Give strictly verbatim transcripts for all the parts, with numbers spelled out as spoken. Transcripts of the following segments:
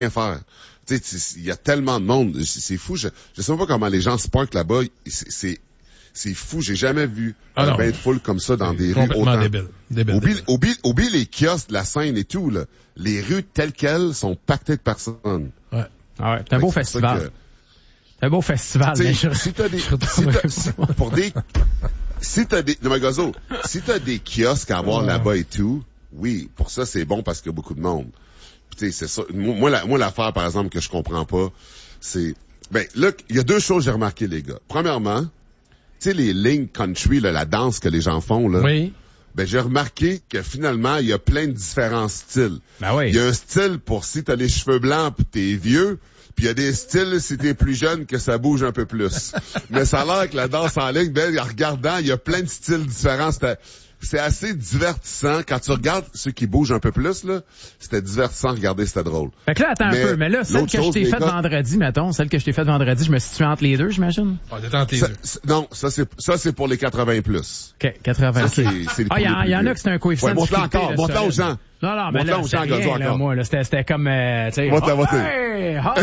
faire. Tu sais, il y a tellement de monde. C'est fou. Je, je sais pas comment les gens se parkent là-bas. C'est, c'est, c'est fou. J'ai jamais vu ah un bain de foule comme ça dans des rues autant. Débile. Débile, oublie, débile. Oublie, oublie les kiosques de la scène et tout, là. Les rues telles quelles sont pactées de personnes. Ouais. Ah ouais. C'est un beau festival. Que... C'est un beau festival. Mais je... Si t'as des, si t'as, si, pour des, si t'as des, non, mais Gozo, si t'as des kiosques à avoir ouais. là-bas et tout, oui, pour ça, c'est bon parce qu'il y a beaucoup de monde. Tu sais, c'est ça. Moi, la, moi, l'affaire, par exemple, que je comprends pas, c'est, ben, là, il y a deux choses que j'ai remarqué, les gars. Premièrement, tu sais, les lignes country, là, la danse que les gens font, là. Oui. Ben, j'ai remarqué que finalement, il y a plein de différents styles. Ben oui. Il y a un style pour si t'as les cheveux blancs pis t'es vieux, puis il y a des styles si t'es plus jeune que ça bouge un peu plus. Mais ça a l'air que la danse en ligne, ben, en regardant, il y a plein de styles différents. C'était, c'est assez divertissant. Quand tu regardes ceux qui bougent un peu plus, là, c'était divertissant. Regarder, c'était drôle. Fait que là, attends mais un peu. Mais là, celle que chose, je t'ai faite gars... vendredi, mettons, celle que je t'ai faite vendredi, je me situe entre les deux, j'imagine? Ah, t'es entre les ça, deux. Non, ça, c'est, ça, c'est pour les quatre-vingts plus. OK, quatre-vingts. Ça, c'est, c'est ah, il y, y en a que c'est un coefficient. Ouais, monte-la encore. Monte-la aux gens. Non, non, mais là, c'est rien, là, moi, là, c'était, c'était comme, euh, tu sais. Monte-la, monte-la. Hey, ha,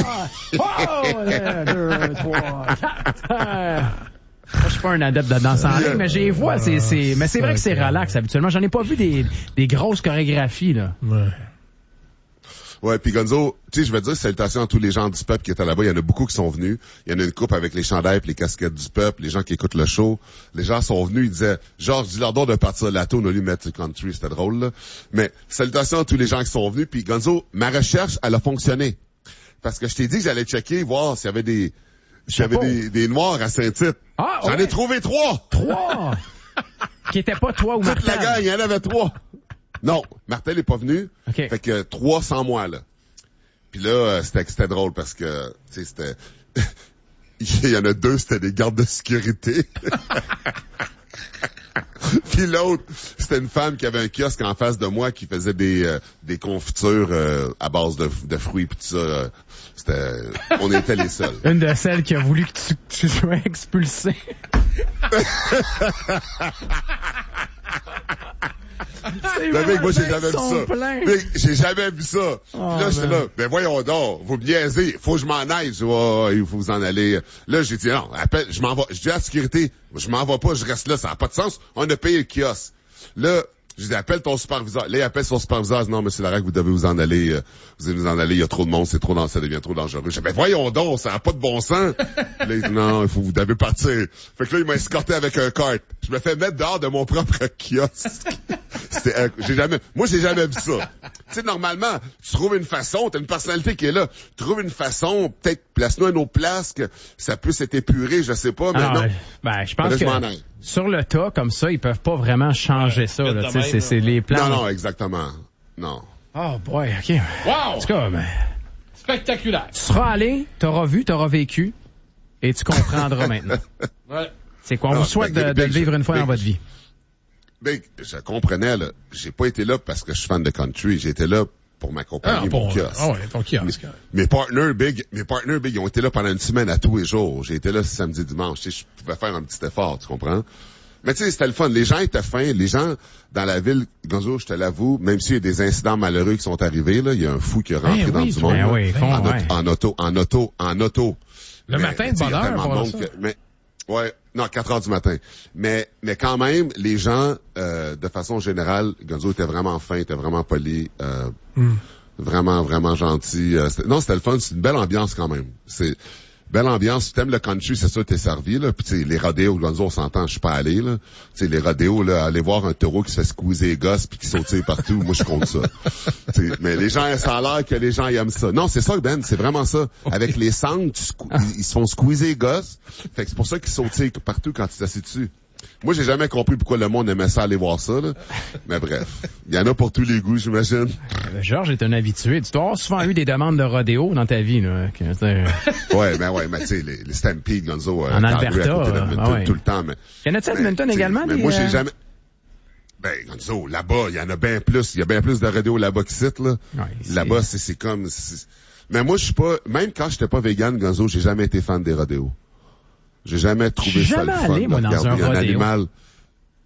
oh, deux, trois, quatre. Moi, je suis pas un adepte de danse en ligne, mais j'ai vois, c'est, c'est, mais c'est vrai que c'est relax, habituellement. J'en ai pas vu des, des grosses chorégraphies, là. Ouais. Ouais, puis Gonzo, tu sais, je vais dire salutations à tous les gens du peuple qui étaient là-bas. Il y en a beaucoup qui sont venus. Il y en a une couple avec les chandails et les casquettes du peuple, les gens qui écoutent le show. Les gens sont venus, ils disaient, genre, je dis leur de partir de la tour, on a lui mettre country, c'était drôle, là. Mais salutations à tous les gens qui sont venus. Puis Gonzo, ma recherche, elle a fonctionné. Parce que je t'ai dit que j'allais checker, voir s'il y avait des... S'il y avait des, des noirs à Saint-Tite. Ah, J'en ouais. ai trouvé trois! Trois! Qui étaient pas toi ou Martel? Toute la gang, il y en avait trois. Non, Martel est pas venu. Okay. Fait que trois sans moi, là. Puis là, euh, c'était, c'était drôle parce que, tu sais, c'était... il y en a deux, c'était des gardes de sécurité. Puis l'autre, c'était une femme qui avait un kiosque en face de moi qui faisait des euh, des confitures euh, à base de, de fruits pis tout ça. Euh, c'était, on était les seuls. Une de celles qui a voulu que tu, que tu sois expulsé. Le mec, moi, j'ai jamais vu ça. Mec, j'ai jamais vu ça. Oh, là, j'étais là, ben voyons donc, vous me niaisez, faut que je m'en aille. Je dis, oh, il faut vous en aller. Là, j'ai dit, non, appelle, je m'en vais. Je dis à la sécurité, je m'en vais pas, je reste là, ça n'a pas de sens. On a payé le kiosque. Là, je dis, appelle ton superviseur. Là, il appelle son superviseur. Non, monsieur Larac, vous devez vous en aller. Euh, vous devez vous en aller. Il y a trop de monde. C'est trop dans, ça devient trop dangereux. Je dis, ben, voyons donc, ça n'a pas de bon sens. Là, il dit, non, il faut, vous devez partir. Fait que là, il m'a escorté avec un kart. Je me fais mettre dehors de mon propre kiosque. C'était, euh, j'ai jamais, moi, j'ai jamais vu ça. Tu sais, normalement, tu trouves une façon, t'as une personnalité qui est là. Tu trouves une façon, peut-être, place-nous à une autre place, que ça puisse être épuré, je sais pas, mais Alors, non. Ben, je pense là, que je sur le tas, comme ça, ils peuvent pas vraiment changer ouais, ça, là. Tu sais, c'est, c'est les plans. Non, non, exactement. Non. Oh, boy, OK. Wow! En tout cas, ben, spectaculaire. Tu seras allé, t'auras vu, t'auras vécu, et tu comprendras maintenant. Ouais. C'est quoi, on non, vous souhaite ben, de, de le vivre une fois ben, dans votre vie. Ben, je comprenais, là. J'ai pas été là parce que je suis fan de country. J'ai été là pour m'accompagner ah, mon bon, kiosque. Ah ouais, ton kiosque. Mes, mes partners big, mes partners big, ils ont été là pendant une semaine à tous les jours. J'ai été là samedi, dimanche. Tu sais, je pouvais faire un petit effort, tu comprends? Mais tu sais, c'était le fun. Les gens étaient fins. Les gens dans la ville, Gonzo, je te l'avoue, même s'il y a des incidents malheureux qui sont arrivés, là, il y a un fou qui est rentré eh dans oui, du monde. Ben oui, en, ouais. en auto, en auto, en auto. Le mais, matin de bonne heure, pour ça. Que, mais, ouais, non, quatre heures du matin. Mais, mais quand même, les gens, euh, de façon générale, Gonzo était vraiment fin, était vraiment poli, euh, mm. vraiment, vraiment gentil. Euh, c'était, non, c'était le fun, c'est une belle ambiance quand même. C'est belle ambiance. Si t'aimes le country, c'est sûr, t'es servi, là. Puis, tu sais, les rodéos, Gonzo, on s'entend, je suis pas allé, là. Tu sais, les rodéos, là, aller voir un taureau qui se fait squeezer les gosses puis qui sautille partout, moi, je compte ça. T'sais, mais les gens, ça a l'air que les gens, ils aiment ça. Non, c'est ça, Ben, c'est vraiment ça. Avec les sangles, tu sque- ils, ils se font squeezer les gosses. Fait que c'est pour ça qu'ils sautillent partout quand tu t'assieds dessus. Moi, j'ai jamais compris pourquoi le monde aimait ça aller voir ça, là. Mais bref. Il y en a pour tous les goûts, j'imagine. Georges est un habitué. Tu dois avoir souvent eu des demandes de rodéo dans ta vie, là. ouais, ben ouais, mais tu sais, les, les Stampede, Gonzo, en euh, Alberta, à côté euh, tout, ah ouais. tout le temps, mais. Y en a-tu à Edmonton également, mais des, moi, j'ai euh... jamais, ben, Gonzo, là-bas, il y en a bien plus. Il y a bien plus de rodéo là-bas qu'ici, là. Ouais, là-bas, c'est, c'est comme, c'est... mais moi, je suis pas, même quand j'étais pas vegan, Gonzo, j'ai jamais été fan des rodéos. J'ai jamais trouvé ça jamais le fun allé, de moi, regarder dans un, un rodéo. animal.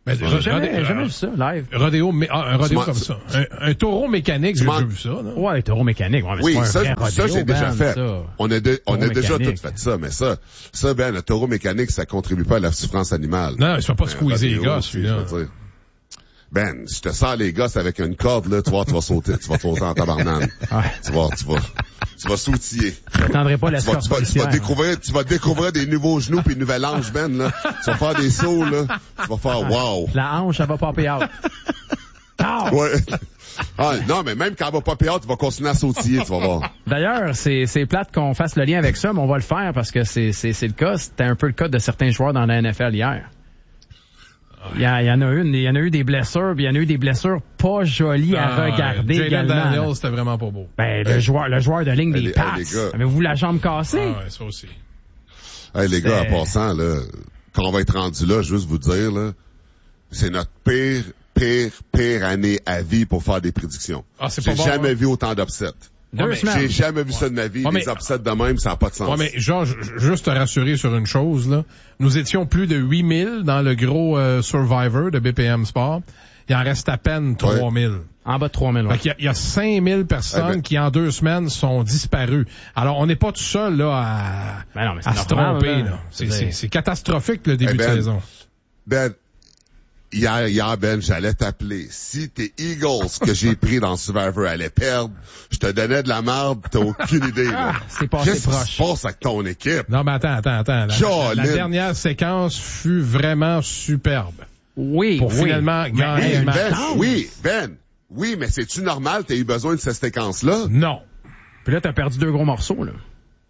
Mais, J'ai jamais, rodé- jamais vu ça, live. Rodéo, mais, ah, un rodéo m'en- comme ça. Un, un taureau mécanique, j'ai m'en- déjà vu ça, là. Ouais, taureau mécanique. Ouais, mais Oui, c'est pas ça, un vrai rodéo, ça j'ai déjà Ben, fait. ça. On a, de- on a Taureau déjà mécanique. tout fait ça, mais ça, ça, Ben, le taureau mécanique, ça contribue pas à la souffrance animale. Non, il se fait pas Ben, squeezer les rodéo, gars, tu sais, celui-là. je veux dire. Ben, je te sors les gosses avec une corde, là, tu vois, tu vas sauter, tu vas sauter en tabarnane. Ouais. Tu vas, tu vas, tu vas sautiller. J'attendrai pas Tu vas, l'escorte tu vas, tu vas policière. découvrir, tu vas découvrir des nouveaux genoux puis une nouvelle hanche, Ben, là. Tu vas faire des sauts, là. Tu vas faire wow. La hanche, elle va popper out. Ah! Ouais. Ah, non, mais même quand elle va pas payante, tu vas continuer à sautiller, tu vas voir. D'ailleurs, c'est, c'est plate qu'on fasse le lien avec ça, mais on va le faire parce que c'est, c'est, c'est le cas. C'était un peu le cas de certains joueurs dans la N F L hier. Il y, a, il y en a eu, il y en a eu des blessures, puis il y en a eu des blessures pas jolies à Ah, regarder Jalen également. là. Daniels, c'était vraiment pas beau. Ben, le Hey. joueur, le joueur de ligne Hey, des les- Pats. hey, les gars. Avez-vous la jambe cassée? Ah ouais, ça aussi. Hey, les gars, en C'est- passant, là, quand on va être rendu là, juste vous dire, là, c'est notre pire, pire, pire année à vie pour faire des prédictions. Ah, c'est J'ai pas bon, jamais hein? vu autant d'upsets. Deux Ouais, mais semaines. J'ai jamais vu ça de ma vie. Ouais, Les mais- upsets de même, ça n'a pas de sens. Ouais, mais Georges, juste te rassurer sur une chose, là. Nous étions plus de huit mille dans le gros euh, Survivor de B P M Sport. Il en reste à peine trois mille. En bas de trois mille, ouais. Fait qu'il y a, il y a cinq mille personnes Eh ben- qui, en deux semaines, sont disparues. Alors, on n'est pas tout seul, là, à, Ben non, mais c'est à se normal, tromper, là. là. C'est, C'est- c'est, c'est catastrophique, le début Eh ben, de saison. Ben, hier, hier, Ben, j'allais t'appeler. Si tes Eagles que j'ai pris dans Survivor allaient perdre, je te donnais de la merde, t'as aucune idée, là. Ah, c'est passé Qu'est-ce qui proche. se passe avec ton équipe? Non, mais attends, attends, attends. La, la, Jolene. la dernière séquence fut vraiment superbe. Oui, Pour oui. finalement Mais, gagner hey, le une match. Ben, chance. oui, Ben, oui, mais c'est-tu normal t'as eu besoin de cette séquence-là? Non. Puis là, t'as perdu deux gros morceaux, là.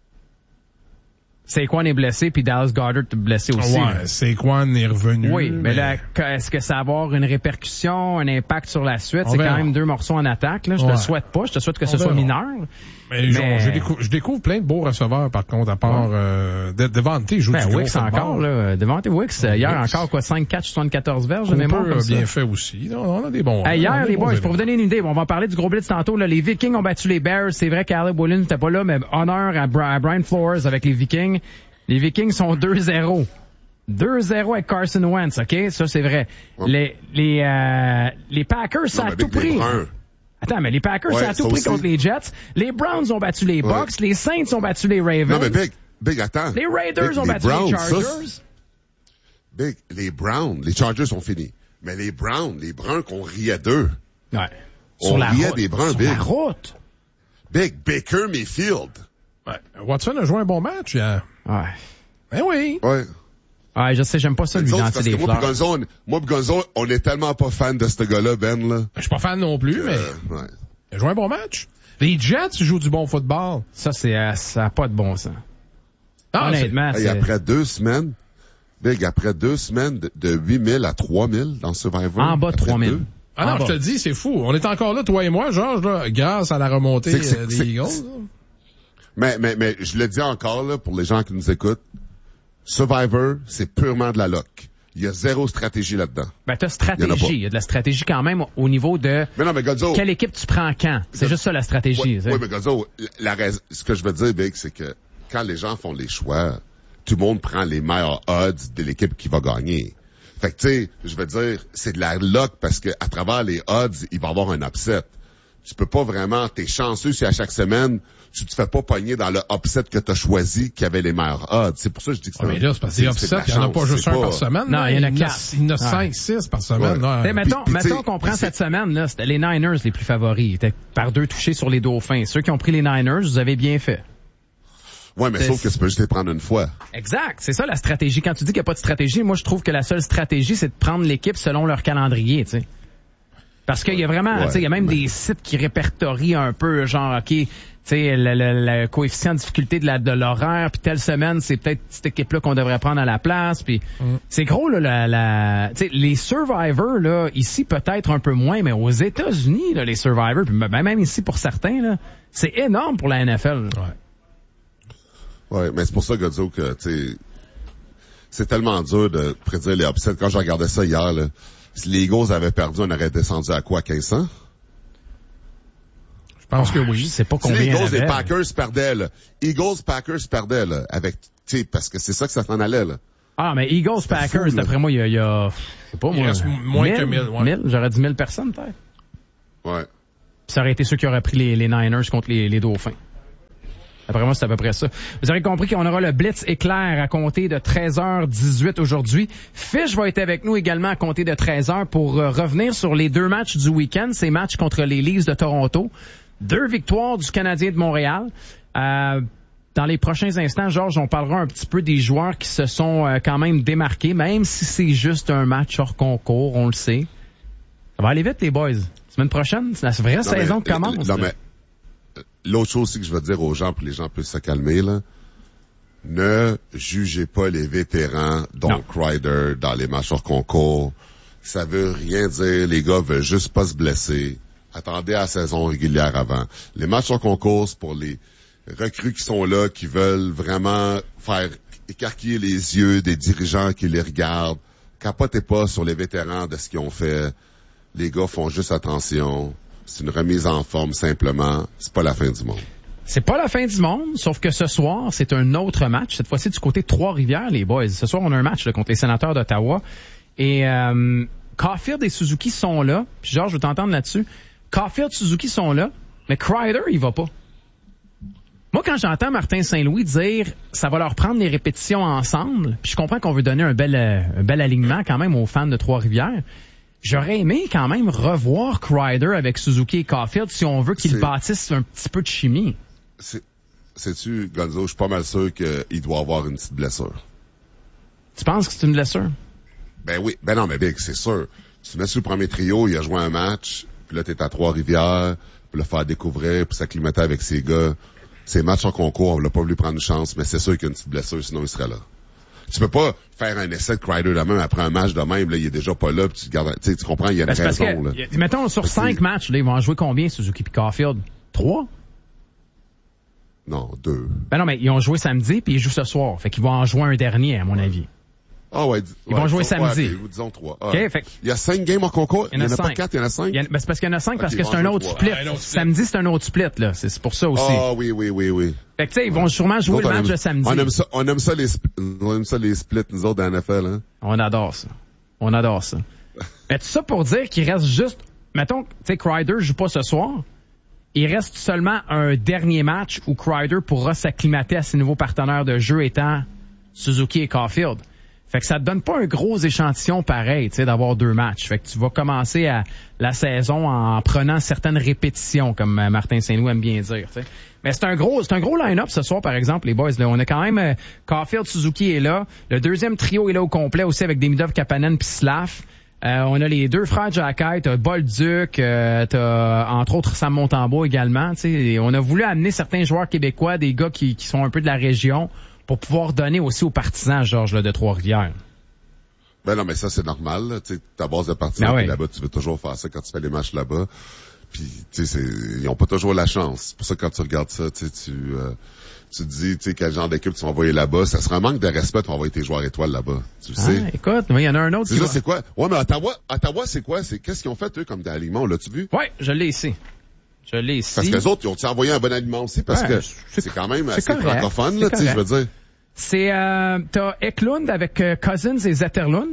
Saquon est blessé, puis Dallas Goedert est blessé aussi. là. Ouais, Saquon est revenu. Oui, mais là, que- est-ce que ça va avoir une répercussion, un impact sur la suite? On C'est verra. quand même deux morceaux en attaque, là. Je te Ouais. le souhaite pas. Je te souhaite que On ce soit verra. mineur. Mais, genre, Mais- je, découvre, je découvre plein de beaux receveurs, par contre, à part euh, de, Devante, joue Ben, du gros Wicks football. encore, là. Devant Wicks, euh, hier Wicks. encore, quoi, cinq catchs, soixante-quatorze verges de mémoire. Cooper comme a ça. bien fait aussi. On on a des bons. Hey, on a hier, des les bons boys, éléments. pour vous donner une idée, on va parler du gros blitz tantôt. Là, les Vikings ont battu les Bears. C'est vrai qu'Alec Williams n'était pas là, mais honneur à, Bri- à Brian Flores avec les Vikings. Les Vikings sont deux zéro. deux zéro avec Carson Wentz, OK? Ça, c'est vrai. Ouais. Les, les, euh, les Packers, ça Non, a mais tout avec les pris. Bruns. Attends, mais les Packers, Ouais, ça a tout ça pris aussi. contre les Jets. Les Browns ont battu les Bucks. Ouais. Les Saints ont battu les Ravens. Non, mais Big, Big, attends. Les Raiders Big, ont battu Browns, les ça, Chargers. Big, les Browns, les Chargers sont finis. Mais les Browns, les Bruns qu'on riait d'eux. Ouais. On Sur la riait route. des Bruns, Sur Big. la route. Big, Baker Mayfield. Ouais. Watson a joué un bon match hier. Ouais. Ben oui. Ouais. Ouais, je sais, j'aime pas ça, lui, Nous autres, lancer parce des que moi, fleurs. pis Gonzo, on, moi, pis Gonzo, on est tellement pas fan de ce gars-là, Ben, là. Je suis pas fan non plus, mais Euh, ouais. il a joué un bon match. Les Jets jouent du bon football. Ça, c'est, euh, ça a pas de bon sens. Ah, Honnêtement, Hey, c'est... après deux semaines, Big, après deux semaines de, de huit mille à trois mille dans Survivor. En bas de après trois mille. deux, Ah non, En je te bas. le dis, c'est fou. On est encore là, toi et moi, Georges, là, grâce à la remontée C'est que c'est- euh, des c'est- Eagles. c'est- Mais, mais, mais, je le dis encore, là, pour les gens qui nous écoutent, Survivor, c'est purement de la luck. Il y a zéro stratégie là-dedans. Ben, t'as Il y en a stratégie. pas. Il y a de la stratégie quand même au niveau de Mais non, mais Gonzo. quelle équipe tu prends quand. C'est juste ça, la stratégie. Oui, tu sais. ouais, mais Gonzo, la, la rais- ce que je veux dire, Big, c'est que quand les gens font les choix, tout le monde prend les meilleurs odds de l'équipe qui va gagner. Fait que, tu sais, je veux dire, c'est de la luck parce que à travers les odds, il va y avoir un upset. Tu peux pas vraiment, t'es chanceux si à chaque semaine, tu te fais pas pogner dans le upset que t'as choisi qui avait les meilleurs odds. C'est pour ça que je dis que c'est Ah, mais là, c'est parce que les c'est de upsets, la il n'y en a chance, pas juste c'est un pas- par semaine. Non, là. il y en a Il quatre. Il y en a Ouais. cinq, six par semaine. Ouais. là. T'sais, mettons, puis, mettons t'sais, qu'on prend c'est- cette semaine, là, c'était les Niners les plus favoris. Ils étaient par deux touchés sur les Dauphins. Ceux qui ont pris les Niners, vous avez bien fait. Ouais, mais C'est- sauf que tu peux juste les prendre une fois. Exact. C'est ça, la stratégie. Quand tu dis qu'il n'y a pas de stratégie, moi, je trouve que la seule stratégie, c'est de prendre l'équipe selon leur calendrier, tu sais. Parce qu'il y a vraiment, Ouais, tu sais, il y a même mais- des sites qui répertorient un peu, genre, OK, tu sais, le, le- le coefficient de difficulté de la de l'horaire, puis telle semaine, c'est peut-être cette équipe-là qu'on devrait prendre à la place, puis c'est gros, là, la, la tu sais, les Survivors, là, ici, peut-être un peu moins, mais aux États-Unis, là, les Survivors, puis même même ici pour certains, là, c'est énorme pour la N F L. là. Ouais. Ouais, mais c'est pour ça, Godzo, que, tu sais, c'est tellement dur de prédire les upsets. Quand je regardais ça hier, là, si les Eagles avaient perdu, on aurait descendu à quoi, quinze cents? Je pense que Je oui. sais pas Si combien les il y en Eagles et avait. Packers perdaient, là. Eagles, Packers perdaient, là, avec, tu sais, parce que c'est ça que ça s'en allait, là. Ah, mais Eagles Packers, d'après moi, il y a, il y a je sais pas, il moi. reste moins mille, que mille, ouais. mille, j'aurais dit mille personnes, peut-être. Ouais. Puis ça aurait été ceux qui auraient pris les, les Niners contre les, les Dauphins. D'après moi, c'est à peu près ça. Vous aurez compris qu'on aura le Blitz éclair à compter de treize heures dix-huit aujourd'hui. Fish va être avec nous également à compter de treize heures pour euh, revenir sur les deux matchs du week-end. Ces matchs contre les Leafs de Toronto. Deux victoires du Canadien de Montréal. Euh, Dans les prochains instants, Georges, on parlera un petit peu des joueurs qui se sont euh, quand même démarqués, même si c'est juste un match hors concours, on le sait. Ça va aller vite, les boys. Semaine prochaine, c'est la vraie non, saison mais, qui commence. Non, mais l'autre chose aussi que je veux dire aux gens, pour que les gens puissent se calmer, là, ne jugez pas les vétérans, dont Kreider, dans les matchs hors concours. Ça veut rien dire. Les gars veulent juste pas se blesser. Attendez à la saison régulière avant. Les matchs hors concours, c'est pour les recrues qui sont là, qui veulent vraiment faire écarquiller les yeux des dirigeants qui les regardent. Capotez pas sur les vétérans de ce qu'ils ont fait. Les gars font juste attention. C'est une remise en forme simplement. C'est pas la fin du monde. C'est pas la fin du monde, sauf que ce soir, c'est un autre match. Cette fois-ci, du côté de Trois-Rivières, les boys. Ce soir, on a un match là, contre les Sénateurs d'Ottawa. Et euh, Caulfield et Suzuki sont là. Puis Georges, je veux t'entendre là-dessus. Caulfield et Suzuki sont là, mais Kreider, il va pas. Moi, quand j'entends Martin Saint-Louis dire ça va leur prendre les répétitions ensemble, puis je comprends qu'on veut donner un bel, un bel alignement quand même aux fans de Trois-Rivières, j'aurais aimé quand même revoir Kreider avec Suzuki et Caulfield si on veut qu'ils c'est... bâtissent un petit peu de chimie. C'est... Sais-tu, Gonzo, je suis pas mal sûr qu'il doit avoir une petite blessure. Tu penses que c'est une blessure? Ben oui. Ben non, mais Big, c'est sûr. Tu te mets sur le premier trio, il a joué un match, puis là, t'es à Trois-Rivières, puis le faire découvrir, puis s'acclimater avec ses gars. Ces matchs en concours, on l'a pas voulu prendre une chance, mais c'est sûr qu'il y a une petite blessure, sinon il serait là. Tu peux pas faire un essai de Kreider de même après un match de même, là, il est déjà pas là, puis tu gardes, tu sais, tu comprends, il y a une ben, raison, que, là. Y a, mettons, sur cinq matchs, là, ils vont en jouer combien, Suzuki et Caulfield? Trois? Non, deux. Ben non, mais ils ont joué samedi, puis ils jouent ce soir. Fait qu'ils vont en jouer un dernier, à mon avis. Ah ouais. Ils ouais, vont jouer disons, samedi. Ouais, okay, disons trois. Ah. Okay, fait... Il y a cinq games en concours. Il y en a, il y en a cinq. pas quatre, il y en a cinq. Il y en... ben, c'est parce qu'il y en a cinq okay, parce que c'est un autre, split. Ah, un autre split. Samedi, c'est un autre split, là. C'est, c'est pour ça aussi. Ah oui, oui, oui, oui. Fait que tu sais, ils vont sûrement jouer le match aime, de samedi. On aime ça, on aime ça les, on aime ça les splits, nous autres, dans la N F L, hein. On adore ça. On adore ça. Mais tout ça pour dire qu'il reste juste, mettons, tu sais, Kreider joue pas ce soir. Il reste seulement un dernier match où Kreider pourra s'acclimater à ses nouveaux partenaires de jeu étant Suzuki et Caulfield. Fait que ça te donne pas un gros échantillon pareil, tu sais, d'avoir deux matchs. Fait que tu vas commencer à la saison en prenant certaines répétitions, comme Martin Saint-Louis aime bien dire, tu sais. Mais c'est un gros, c'est un gros line-up ce soir, par exemple, les boys. Là, on a quand même euh, Caulfield, Suzuki est là. Le deuxième trio est là au complet aussi avec Demidov, Kapanen puis Slav. Euh, on a les deux frères Jacky, t'as Bolduc, euh, t'as entre autres Sam Montembeau également. Tu sais, on a voulu amener certains joueurs québécois, des gars qui, qui sont un peu de la région, pour pouvoir donner aussi aux partisans, Georges, là, de Trois-Rivières. Ben non, mais ça, c'est normal, là. Tu sais, ta base de partisans, ben oui. là-bas, tu veux toujours faire ça quand tu fais les matchs là-bas. Puis, tu sais, ils ont pas toujours la chance. C'est pour ça que quand tu regardes ça, tu sais, tu, euh, tu te dis, tu sais, quel genre d'équipe tu vas envoyer là-bas. Ça serait un manque de respect de envoyer tes joueurs étoiles là-bas. Tu le ah, sais. Écoute, il y en a un autre c'est qui ça, va... c'est quoi? Ouais, mais Ottawa, Ottawa, c'est quoi? C'est, qu'est-ce qu'ils ont fait, eux, comme aliments? L'as-tu vu? Ouais, je l'ai ici. Je l'ai ici. Parce que les autres, ils ont-tu envoyé un bon aliment aussi? Parce ouais, que c'est, c'est quand même c'est assez correct, francophone, là, tu sais, je veux dire. C'est, euh, t'as Eklund avec euh, Cousins et Zetterlund.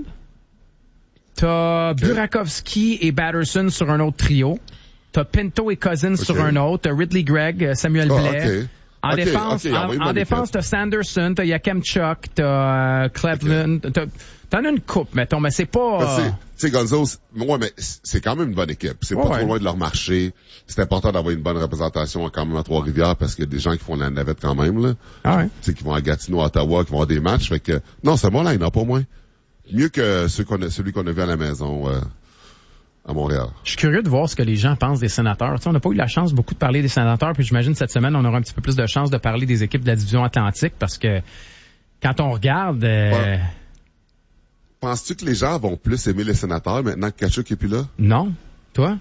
T'as okay. Burakovsky et Batterson sur un autre trio. T'as Pinto et Cousins okay. sur un autre. T'as Ridley Gregg, Samuel oh, Blais. Okay. En okay, défense, okay, en, en défense, t'as Sanderson, t'as Yakemchuk, t'as euh, Cleveland. Okay. T'as, t'en as une coupe, mettons, mais c'est pas... Euh... Tu sais, Gonzo, ouais, mais c'est quand même une bonne équipe. C'est ouais, pas ouais. trop loin de leur marché. C'est important d'avoir une bonne représentation quand même à Trois-Rivières parce qu'il y a des gens qui font la navette quand même, là. Ah ouais. Tu sais, qui vont à Gatineau, à Ottawa, qui vont avoir des matchs. Fait que, non, c'est bon là, il n'en a pas moins. Mieux que ceux qu'on a, celui qu'on a vu à la maison, euh, à Montréal. Je suis curieux de voir ce que les gens pensent des sénateurs. Tu sais, on n'a pas eu la chance beaucoup de parler des sénateurs, puis j'imagine cette semaine, on aura un petit peu plus de chance de parler des équipes de la division Atlantique parce que quand on regarde... Euh... Ouais. Penses-tu que les gens vont plus aimer les sénateurs maintenant que Tkachuk est plus là? Non. Toi?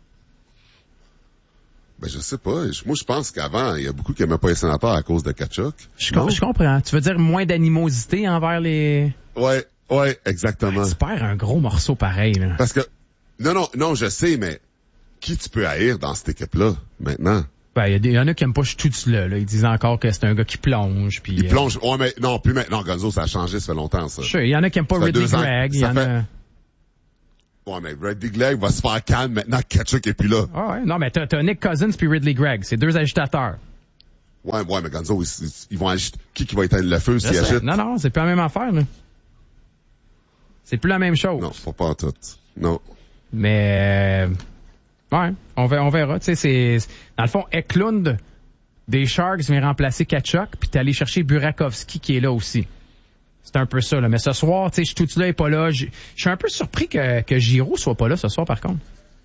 Ben, je sais pas. Moi, je pense qu'avant, il y a beaucoup qui aimaient pas les sénateurs à cause de Tkachuk. Je, com- je comprends. Tu veux dire moins d'animosité envers les... Ouais, ouais, exactement. Ouais, tu perds un gros morceau pareil, là. Parce que, non, non, non, je sais, mais qui tu peux haïr dans cette équipe-là, maintenant? Ben, il y, y en a qui aiment pas Stutzla, là. Ils disent encore que c'est un gars qui plonge, puis... Il euh... plonge. Ouais, mais non, plus maintenant. Gonzo, ça a changé, ça fait longtemps, ça. Sure. Il y en a qui aiment pas Ridley Gregg. Il y en fait... a... Ouais, mais Ridley Gregg va se faire calme maintenant que Tkachuk est plus là. Ah ouais. Non, mais t'as, t'as Nick Cousins puis Ridley Gregg. C'est deux agitateurs. Ouais, ouais, mais Gonzo, ils, ils vont agiter. Qui qui va éteindre le feu s'ils agitent? Non, non, c'est plus la même affaire, là. C'est plus la même chose. Non, pas pas tout. Non. Mais, euh, ouais, on verra, on verra. Tu sais, c'est, dans le fond, Eklund des Sharks vient remplacer Tkachuk, puis t'es allé chercher Burakovsky qui est là aussi. C'est un peu ça, là. Mais ce soir, tu sais, Stutzla est pas là. Je suis un peu surpris que, que Giroux soit pas là ce soir, par contre.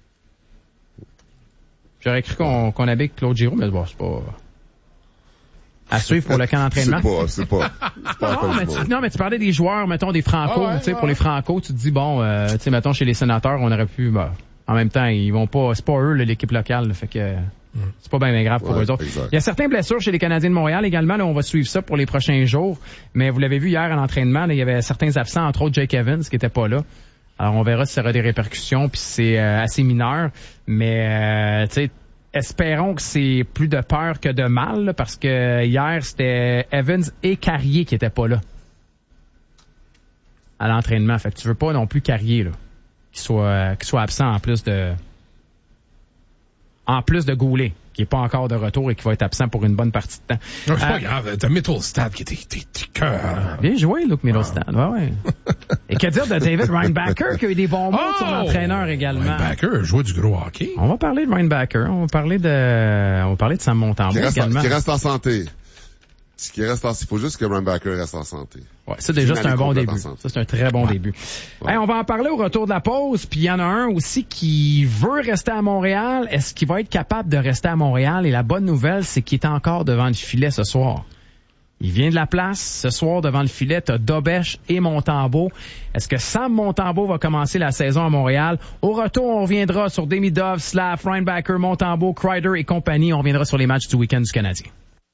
J'aurais cru qu'on, qu'on avait Claude Giroux, mais bon, c'est pas... À suivre pour le camp d'entraînement. C'est pas, c'est pas. C'est pas non, mais tu, non, mais tu parlais des joueurs, mettons, des Franco, ah ouais, tu sais, ouais. Pour les Franco, tu te dis, bon, euh, tu sais, mettons, chez les Sénateurs, on aurait pu, bah, en même temps, ils vont pas, c'est pas eux, là, l'équipe locale, là, fait que, mm. c'est pas bien, bien grave pour ouais, eux autres. Exact. Il y a certaines blessures chez les Canadiens de Montréal également, là, on va suivre ça pour les prochains jours, mais vous l'avez vu hier à l'entraînement, là, il y avait certains absents, entre autres Jake Evans, qui était pas là. Alors, on verra si ça aura des répercussions, puis c'est euh, assez mineur, mais, euh, tu sais, espérons que c'est plus de peur que de mal, là, parce que hier, c'était Evans et Carrier qui étaient pas là à l'entraînement. Fait que tu veux pas non plus Carrier, là, qui soit, qui soit absent en plus de en plus de Goulet, qui est pas encore de retour et qui va être absent pour une bonne partie de temps. Non, c'est euh, pas grave. T'as Mittelstadt qui était cœur. Bien joué, Luke Mittelstadt. Ouais, ouais. Et que dire de David Reinbacher, qui a eu des bons mots oh, de son entraîneur également. Reinbacher jouait du gros hockey. On va parler de Reinbacher. On va parler de, on va parler de Sam Montembeault également. Qui reste en santé. Qui reste en, il faut juste que Reinbacher reste en santé. Ouais, ça déjà c'est un bon début. Ça c'est un très bon ouais. début. Ouais. Hey, on va en parler au retour de la pause. Puis il y en a un aussi qui veut rester à Montréal. Est-ce qu'il va être capable de rester à Montréal? Et la bonne nouvelle, c'est qu'il est encore devant le filet ce soir. Il vient de la place. Ce soir, devant le filet, t'as Dobèche et Montembeault. Est-ce que Sam Montembeault va commencer la saison à Montréal? Au retour, on reviendra sur Demidov, Slav, Reinbacher, Montembeault, Kreider et compagnie. On reviendra sur les matchs du week-end du Canadien.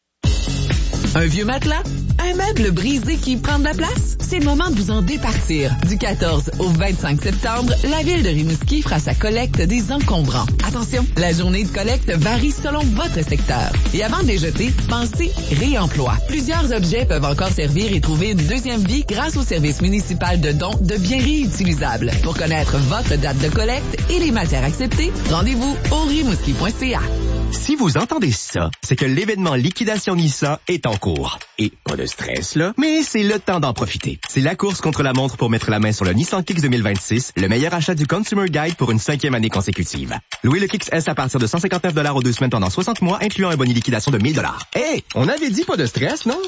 Un vieux matelas? Un meuble brisé qui prend de la place? C'est le moment de vous en départir. Du quatorze au vingt-cinq septembre, la ville de Rimouski fera sa collecte des encombrants. Attention, la journée de collecte varie selon votre secteur. Et avant de les jeter, pensez réemploi. Plusieurs objets peuvent encore servir et trouver une deuxième vie grâce au service municipal de dons de biens réutilisables. Pour connaître votre date de collecte et les matières acceptées, rendez-vous au rimouski point c a. Si vous entendez ça, c'est que l'événement Liquidation Nissan est en cours. Et pas de stress, là, mais c'est le temps d'en profiter. C'est la course contre la montre pour mettre la main sur le Nissan Kicks deux mille vingt-six, le meilleur achat du Consumer Guide pour une cinquième année consécutive. Louez le Kicks S à partir de cent cinquante-neuf dollars aux deux semaines pendant soixante mois, incluant un bonus liquidation de mille dollars. Hey, on avait dit pas de stress, non?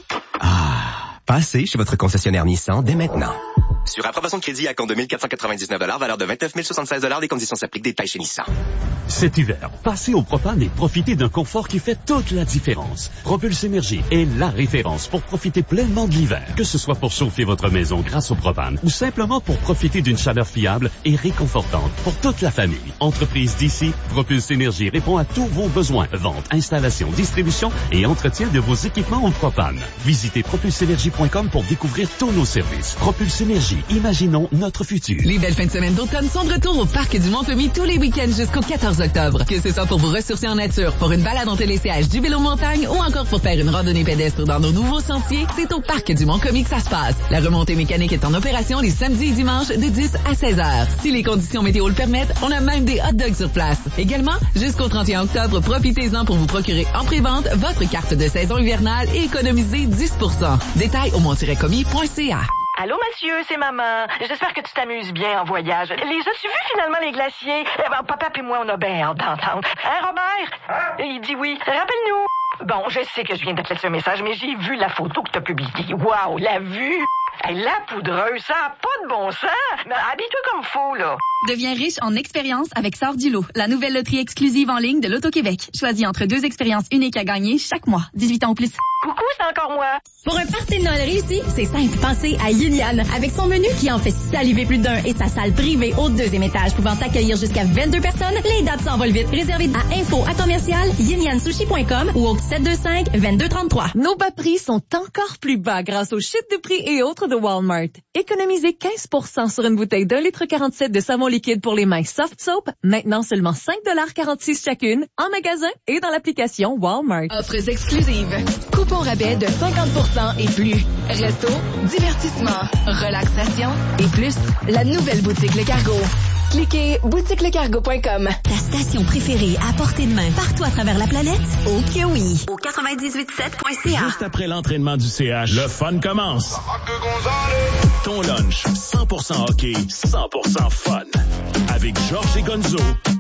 Ah, passez chez votre concessionnaire Nissan dès maintenant. Sur approbation de crédit à compte de mille quatre cent quatre-vingt-dix-neuf dollars, valeur de vingt-neuf mille soixante-seize dollars, les conditions s'appliquent, détails chez Nissan. Cet hiver, passez au propane et profitez d'un confort qui fait toute la différence. Propulse Énergie est la référence pour profiter pleinement de l'hiver. Que ce soit pour chauffer votre maison grâce au propane ou simplement pour profiter d'une chaleur fiable et réconfortante pour toute la famille. Entreprise d'ici, Propulse Énergie répond à tous vos besoins. Vente, installation, distribution et entretien de vos équipements au propane. Visitez propulse énergie point com pour découvrir tous nos services. Propulse Énergie, imaginons notre futur. Les belles fins de semaine d'automne sont de retour au Parc du Mont-Tommy tous les week-ends jusqu'au quatorze octobre. Que ce soit pour vous ressourcer en nature, pour une balade en télésiège, du vélo montagne ou encore pour faire une randonnée pédestre dans nos nouveaux sentiers, c'est au Parc du Mont-Tommy que ça se passe. La remontée mécanique est en opération les samedis et dimanches de dix à seize heures. Si les conditions météo le permettent, on a même des hot dogs sur place. Également, jusqu'au trente et un octobre, profitez-en pour vous procurer en pré-vente votre carte de saison hivernale et économiser dix pour cent. Détails au mont tiret commis point c a. Allô, monsieur, c'est maman. J'espère que tu t'amuses bien en voyage. Les as-tu vus finalement, les glaciers? Eh ben, papa et moi, on a bien hâte d'entendre. Hein, Robert? Hein? Il dit oui. Rappelle-nous. Bon, je sais que je viens de te laisser un message, mais j'ai vu la photo que t'as publiée. Waouh, la vue! Hey, la poudreuse, ça n'a pas de bon sens. Mais habille-toi comme faut, là. Deviens riche en expérience avec Sort du lot, la nouvelle loterie exclusive en ligne de l'Auto-Québec. Choisis entre deux expériences uniques à gagner chaque mois. dix-huit ans ou plus. Coucou, c'est encore moi. Pour un party de Noël réussi, c'est simple. Pensez à Yin Yan. Avec son menu qui en fait saliver plus d'un et sa salle privée au deuxième étage pouvant accueillir jusqu'à vingt-deux personnes, les dates s'envolent vite. Réservez à info à commercial yin yan sushi point com ou au sept deux cinq deux deux trois trois. Nos bas prix sont encore plus bas grâce au chute de prix et autres de Walmart. Économisez quinze pour cent sur une bouteille d'un litre quarante-sept de savon liquide pour les mains Soft Soap, maintenant seulement cinq quarante-six chacune, en magasin et dans l'application Walmart. Offres exclusives. Coupon rabais de cinquante pour cent et plus. Resto, divertissement, relaxation et plus. La nouvelle boutique Le Cargo. Cliquez boutique le cargo point com. Ta station préférée à portée de main partout à travers la planète? Oh que oui! Au quatre-vingt-dix-huit sept point c a. Juste après l'entraînement du C H, le fun commence. Ton lunch, cent pour cent hockey, cent pour cent fun. Avec Georges et Gonzo,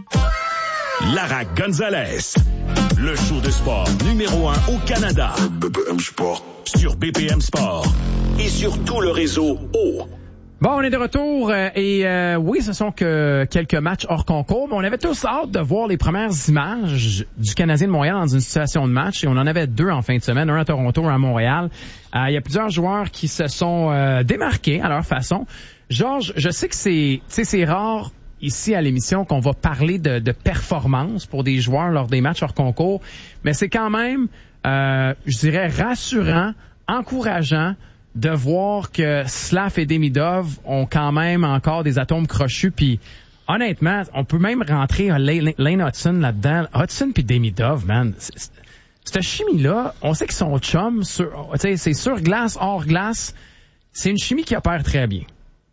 Lara Gonzalez. Le show de sport numéro un au Canada. B P M Sport. Sur B P M Sport. Et sur tout le réseau O. Bon, on est de retour euh, et euh, oui, ce sont que quelques matchs hors concours, mais on avait tous hâte de voir les premières images du Canadien de Montréal dans une situation de match et on en avait deux en fin de semaine, un à Toronto, un à Montréal. Il euh, y a plusieurs joueurs qui se sont euh, démarqués à leur façon. Georges, je sais que c'est, tu sais, c'est rare ici à l'émission qu'on va parler de, de performance pour des joueurs lors des matchs hors concours, mais c'est quand même, euh, je dirais, rassurant, encourageant de voir que Slav et Demidov ont quand même encore des atomes crochus. Puis honnêtement, on peut même rentrer Lane, Lane Hudson là-dedans. Hudson puis Demidov, man, c'est, c'est, cette chimie-là, on sait qu'ils sont chums. Sur, c'est sur glace, hors glace. C'est une chimie qui opère très bien.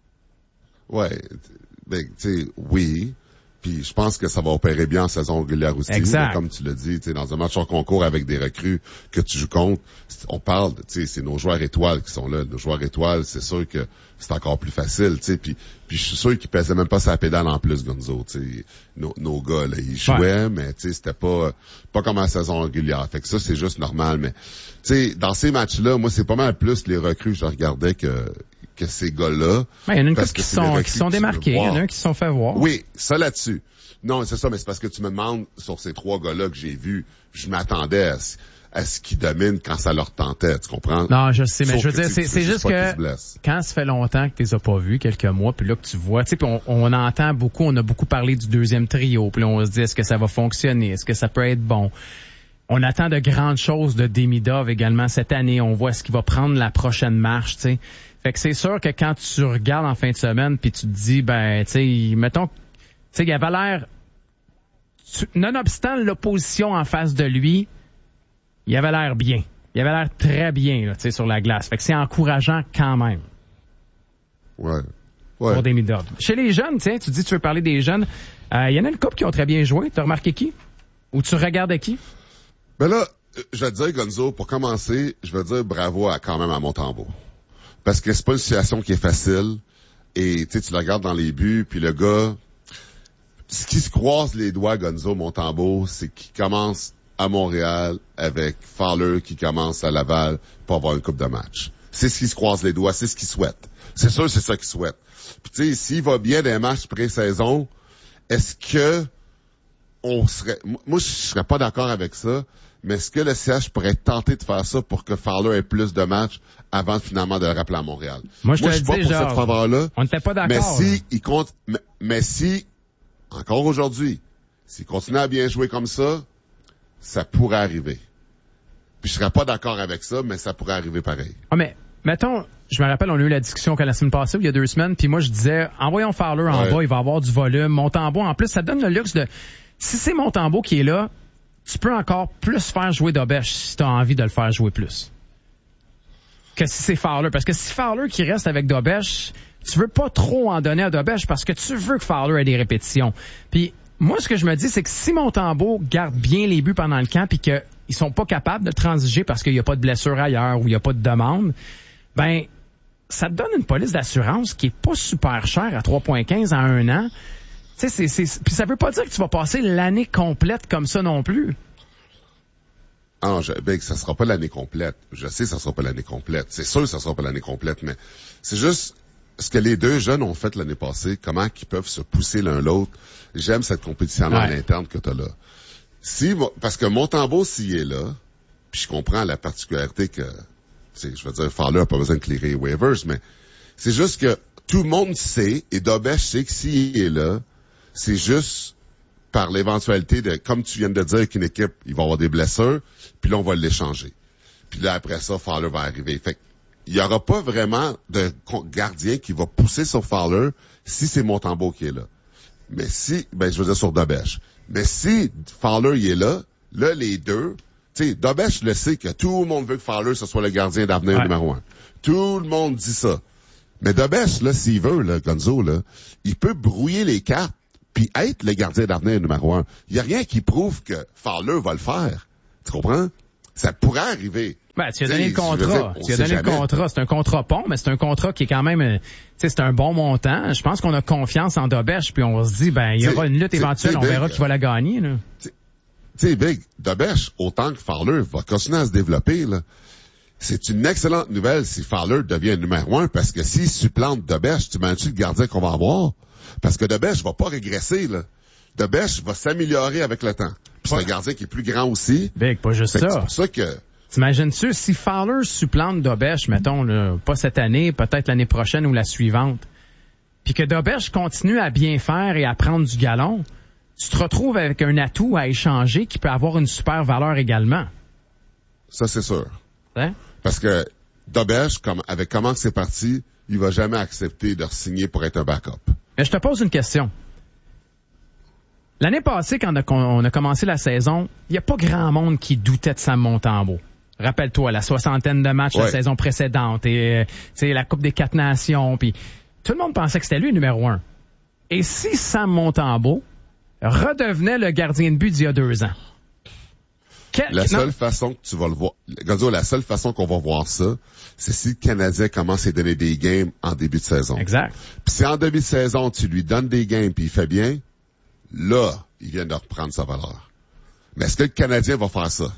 Ouais, ben, tu sais, oui. Puis je pense que ça va opérer bien en saison régulière aussi. Exact. Comme tu l'as dit, tu sais, dans un match en concours avec des recrues que tu joues contre, on parle, tu sais, c'est nos joueurs étoiles qui sont là. Nos joueurs étoiles, c'est sûr que c'est encore plus facile, tu sais. Puis, puis je suis sûr qu'ils pesaient même pas sa pédale en plus, Gonzo. Tu sais, nos, nos gars là, ils jouaient, ouais. mais tu sais, c'était pas pas comme en saison régulière. Fait que ça, c'est juste normal. Mais tu sais, dans ces matchs-là, moi, c'est pas mal plus les recrues que je regardais que que ces gars-là. Il y en a une couple qui sont, qui sont démarqués, il y en a un qui se sont fait voir. Oui, ça là-dessus. Non, c'est ça, mais c'est parce que tu me demandes sur ces trois gars-là que j'ai vus, je m'attendais à ce, à ce qu'ils dominent quand ça leur tentait, tu comprends? Non, je sais, mais Sauf je veux dire, c'est, c'est juste que quand ça fait longtemps que tu les as pas vus, quelques mois, puis là que tu vois, tu sais, puis on, on entend beaucoup, on a beaucoup parlé du deuxième trio, puis là on se dit, est-ce que ça va fonctionner? Est-ce que ça peut être bon? On attend de grandes choses de Demidov également cette année. On voit ce qu'il va prendre la prochaine marche, tu sais. Fait que c'est sûr que quand tu regardes en fin de semaine puis tu te dis, ben, tu sais, mettons, tu sais, il avait l'air, tu, nonobstant l'opposition en face de lui, il avait l'air bien. Il avait l'air très bien, là, tu sais, sur la glace. Fait que c'est encourageant quand même. Ouais. Ouais. Pour Demidov. Chez les jeunes, tiens, tu dis tu veux parler des jeunes. Il euh, y en a une couple qui ont très bien joué. T'as remarqué qui? Ou tu regardais qui? Ben là, je vais te dire, Gonzo, pour commencer, je vais dire bravo à, quand même à Montembeault. Parce que c'est pas une situation qui est facile. Et tu sais, tu le regardes dans les buts, puis le gars, ce qui se croise les doigts, Gonzo Montembeault, c'est qu'il commence à Montréal avec Fowler qui commence à Laval pour avoir une coupe de match. C'est ce qui se croise les doigts, c'est ce qu'il souhaite. C'est sûr, c'est ça qu'il souhaite. Puis tu sais, s'il va bien dans les matchs pré-saison, est-ce que on serait... Moi, je serais pas d'accord avec ça, mais est-ce que le C H pourrait tenter de faire ça pour que Fowler ait plus de matchs avant finalement de le rappeler à Montréal? Moi, je, Moi, te je suis pas dis, pour genre, cette faveur-là. On n'était pas d'accord. Mais si il compte, mais, mais si, encore aujourd'hui, s'il continue à bien jouer comme ça, ça pourrait arriver. Puis je serais pas d'accord avec ça, mais ça pourrait arriver pareil. Ah, mais, mettons, je me rappelle, on a eu la discussion la semaine passée, il y a deux semaines, puis moi, je disais, envoyons Fowler en ouais. bas, il va avoir du volume. Montembeault, en plus, ça donne le luxe de... Si c'est Montembeault qui est là, tu peux encore plus faire jouer Dobèche si tu as envie de le faire jouer plus. Que si c'est Fowler. Parce que si Fowler qui reste avec Dobèche, tu veux pas trop en donner à Dobèche parce que tu veux que Fowler ait des répétitions. Puis moi, ce que je me dis, c'est que si Montembeault garde bien les buts pendant le camp puis qu'ils sont pas capables de transiger parce qu'il y a pas de blessure ailleurs ou il y a pas de demande, ben ça te donne une police d'assurance qui est pas super chère à trois virgule quinze à un an. Tu sais, c'est, c'est, puis ça veut pas dire que tu vas passer l'année complète comme ça non plus. Ah non, je, ben, ça sera pas l'année complète. Je sais que ça sera pas l'année complète. C'est sûr que ça sera pas l'année complète, mais c'est juste ce que les deux jeunes ont fait l'année passée, comment qu'ils peuvent se pousser l'un l'autre. J'aime cette compétition-là ouais. à l'interne que t'as là. Si, parce que Montembeault, s'il est là, Puis je comprends la particularité que, c'est, je veux dire, Fowler n'a pas besoin de clearer les waivers, mais c'est juste que tout le monde sait, et Dobesh sait que s'il est là, c'est juste par l'éventualité de, comme tu viens de dire, qu'une équipe, il va avoir des blessures, puis là, on va l'échanger. Puis là, après ça, Fowler va arriver. Fait il y aura pas vraiment de gardien qui va pousser sur Fowler si c'est Montembeault qui est là. Mais si, ben, je veux dire sur Dobesh. Mais si Fowler, il est là, là, les deux, tu sais, Dobesh le sait que tout le monde veut que Fowler, ce soit le gardien d'avenir ouais. numéro un. Tout le monde dit ça. Mais Dobesh, là, s'il veut, là, Gonzo, là, il peut brouiller les cartes puis être le gardien d'avenir numéro un. Il y a rien qui prouve que Fowler va le faire. Tu comprends? Ça pourrait arriver. Ben, tu as donné le contrat. Tu as donné le contrat. C'est un contrat pont, mais c'est un contrat qui est quand même, tu sais, c'est un bon montant. Je pense qu'on a confiance en Dobesh, puis on se dit, ben, il y aura une lutte éventuelle, on verra qui va la gagner, là. Tu sais, Big, Dobesh, autant que Fowler va continuer à se développer, là. C'est une excellente nouvelle si Fowler devient numéro un, parce que s'il supplante Dobesh, tu imagines le gardien qu'on va avoir? Parce que Dobesh va pas régresser, là. Dobesh va s'améliorer avec le temps. Puis ouais. c'est un gardien qui est plus grand aussi. Big, pas juste ça. C'est pour ça que... T'imagines-tu, si Fowler supplante Dobesh, mettons, là, pas cette année, peut-être l'année prochaine ou la suivante, puis que Dobesh continue à bien faire et à prendre du galon, tu te retrouves avec un atout à échanger qui peut avoir une super valeur également. Ça, c'est sûr. Hein? Parce que Dobesh, comme, avec comment c'est parti, il va jamais accepter de re-signer pour être un backup. Mais je te pose une question. L'année passée, quand on a commencé la saison, il n'y a pas grand monde qui doutait de Sam Montembeault. Rappelle-toi, la soixantaine de matchs ouais. la saison précédente et euh, la Coupe des quatre Nations. Puis tout le monde pensait que c'était lui le numéro un. Et si Sam Montembeault redevenait le gardien de but d'il y a deux ans? Quel... La seule non. façon que tu vas le voir, Gonzo, la seule façon qu'on va voir ça, c'est si le Canadien commence à donner des games en début de saison. Exact. Puis si en début de saison, tu lui donnes des games puis il fait bien, là, il vient de reprendre sa valeur. Mais est-ce que le Canadien va faire ça?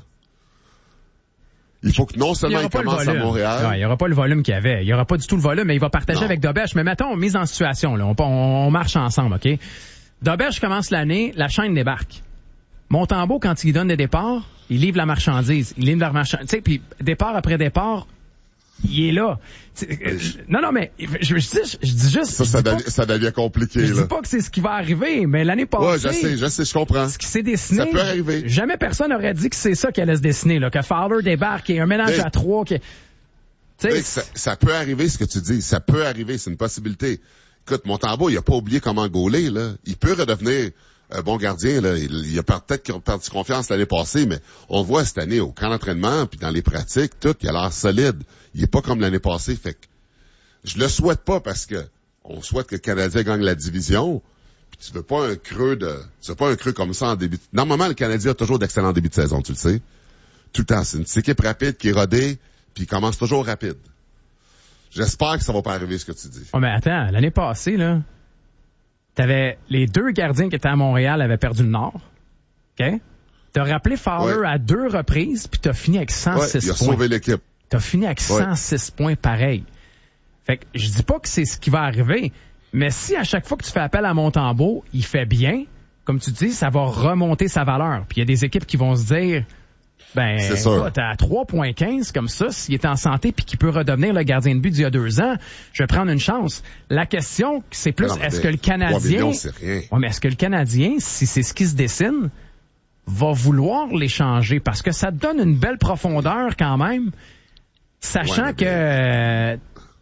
Il faut que non seulement il, il commence à Montréal... Ouais, il n'y aura pas le volume qu'il y avait. Il n'y aura pas du tout le volume, mais il va partager non. avec Dobesh. Mais mettons, mise en situation, là, on, on, on marche ensemble, OK? Dobesh commence l'année, la chaîne débarque. Montembeault, quand il donne des départs, il livre la marchandise. Il livre la marchandise. Tu sais, puis départ après départ, il est là. Euh, non, non, mais je, je, je, dis, je dis juste... Ça, ça, devient, que, ça devient compliqué, je là. dis pas que c'est ce qui va arriver, mais l'année passée... Ouais, je sais, je sais, je comprends. Ce qui s'est dessiné... Ça peut arriver. Jamais personne n'aurait dit que c'est ça qui allait se dessiner, là. Que Fowler débarque, qu'il y ait un mélange mais, à trois, que... Mais ça, ça peut arriver, ce que tu dis. Ça peut arriver, c'est une possibilité. Écoute, Montembeault, il a pas oublié comment gauler, là. Il peut redevenir... un bon gardien, là, il, il a peut-être qu'il a perdu confiance l'année passée, mais on le voit cette année au camp d'entraînement, puis dans les pratiques, tout, il a l'air solide. Il est pas comme l'année passée, fait que je le souhaite pas parce que on souhaite que le Canadien gagne la division, puis tu veux pas un creux de, tu veux pas un creux comme ça en début. Normalement, le Canadien a toujours d'excellents débuts de saison, tu le sais. Tout le temps, c'est une équipe rapide qui est rodée, puis il commence toujours rapide. J'espère que ça va pas arriver ce que tu dis. Oh, mais attends, l'année passée, là, t'avais les deux gardiens qui étaient à Montréal avaient perdu le Nord. OK? T'as rappelé Fowler ouais. à deux reprises, puis t'as fini avec cent six ouais, il a points. sauvé l'équipe. T'as fini avec ouais. cent six points pareil. Fait que je dis pas que c'est ce qui va arriver, mais si à chaque fois que tu fais appel à Montembeault, il fait bien, comme tu dis, ça va remonter sa valeur. Puis il y a des équipes qui vont se dire, ben, t'es à trois virgule quinze comme ça, s'il est en santé puis qu'il peut redevenir le gardien de but d'il y a deux ans, je vais prendre une chance. La question, c'est plus, non, est-ce que le Canadien... millions, c'est rien. Ouais, mais est-ce que le Canadien, si c'est ce qui se dessine, va vouloir l'échanger? Parce que ça te donne une belle profondeur quand même, sachant ouais, que... Euh,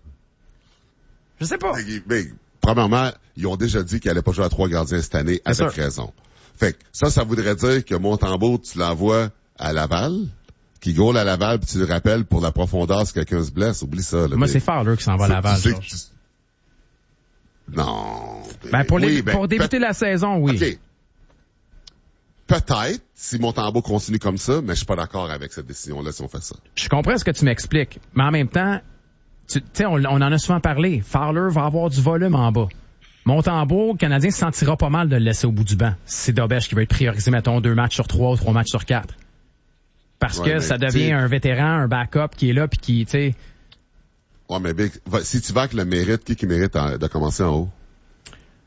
je sais pas. Mais, mais, premièrement, ils ont déjà dit qu'ils n'allaient pas jouer à trois gardiens cette année, avec sûr. raison. Fait que ça, ça voudrait dire que Montembeault, tu l'envoies à Laval, qui goal à Laval, puis tu le rappelles pour la profondeur si quelqu'un se blesse. Oublie ça. Là, Moi, mais... c'est Fowler qui s'en va à Laval. Tu sais tu... Non. Ben, pour, oui, les, ben, pour débuter peut... la saison, oui. Okay. Peut-être, si Montembeault continue comme ça, mais je suis pas d'accord avec cette décision-là si on fait ça. Je comprends ce que tu m'expliques, mais en même temps, tu sais, on, on en a souvent parlé. Fowler va avoir du volume en bas. Montembeault, le Canadien se sentira pas mal de le laisser au bout du banc. C'est Dobesh qui va être priorisé, mettons, deux matchs sur trois ou trois matchs sur quatre. Parce ouais, que ça devient un vétéran, un backup qui est là puis qui, tu sais... Ouais, mais Big, si tu vas avec le mérite, qui qui mérite de commencer en haut?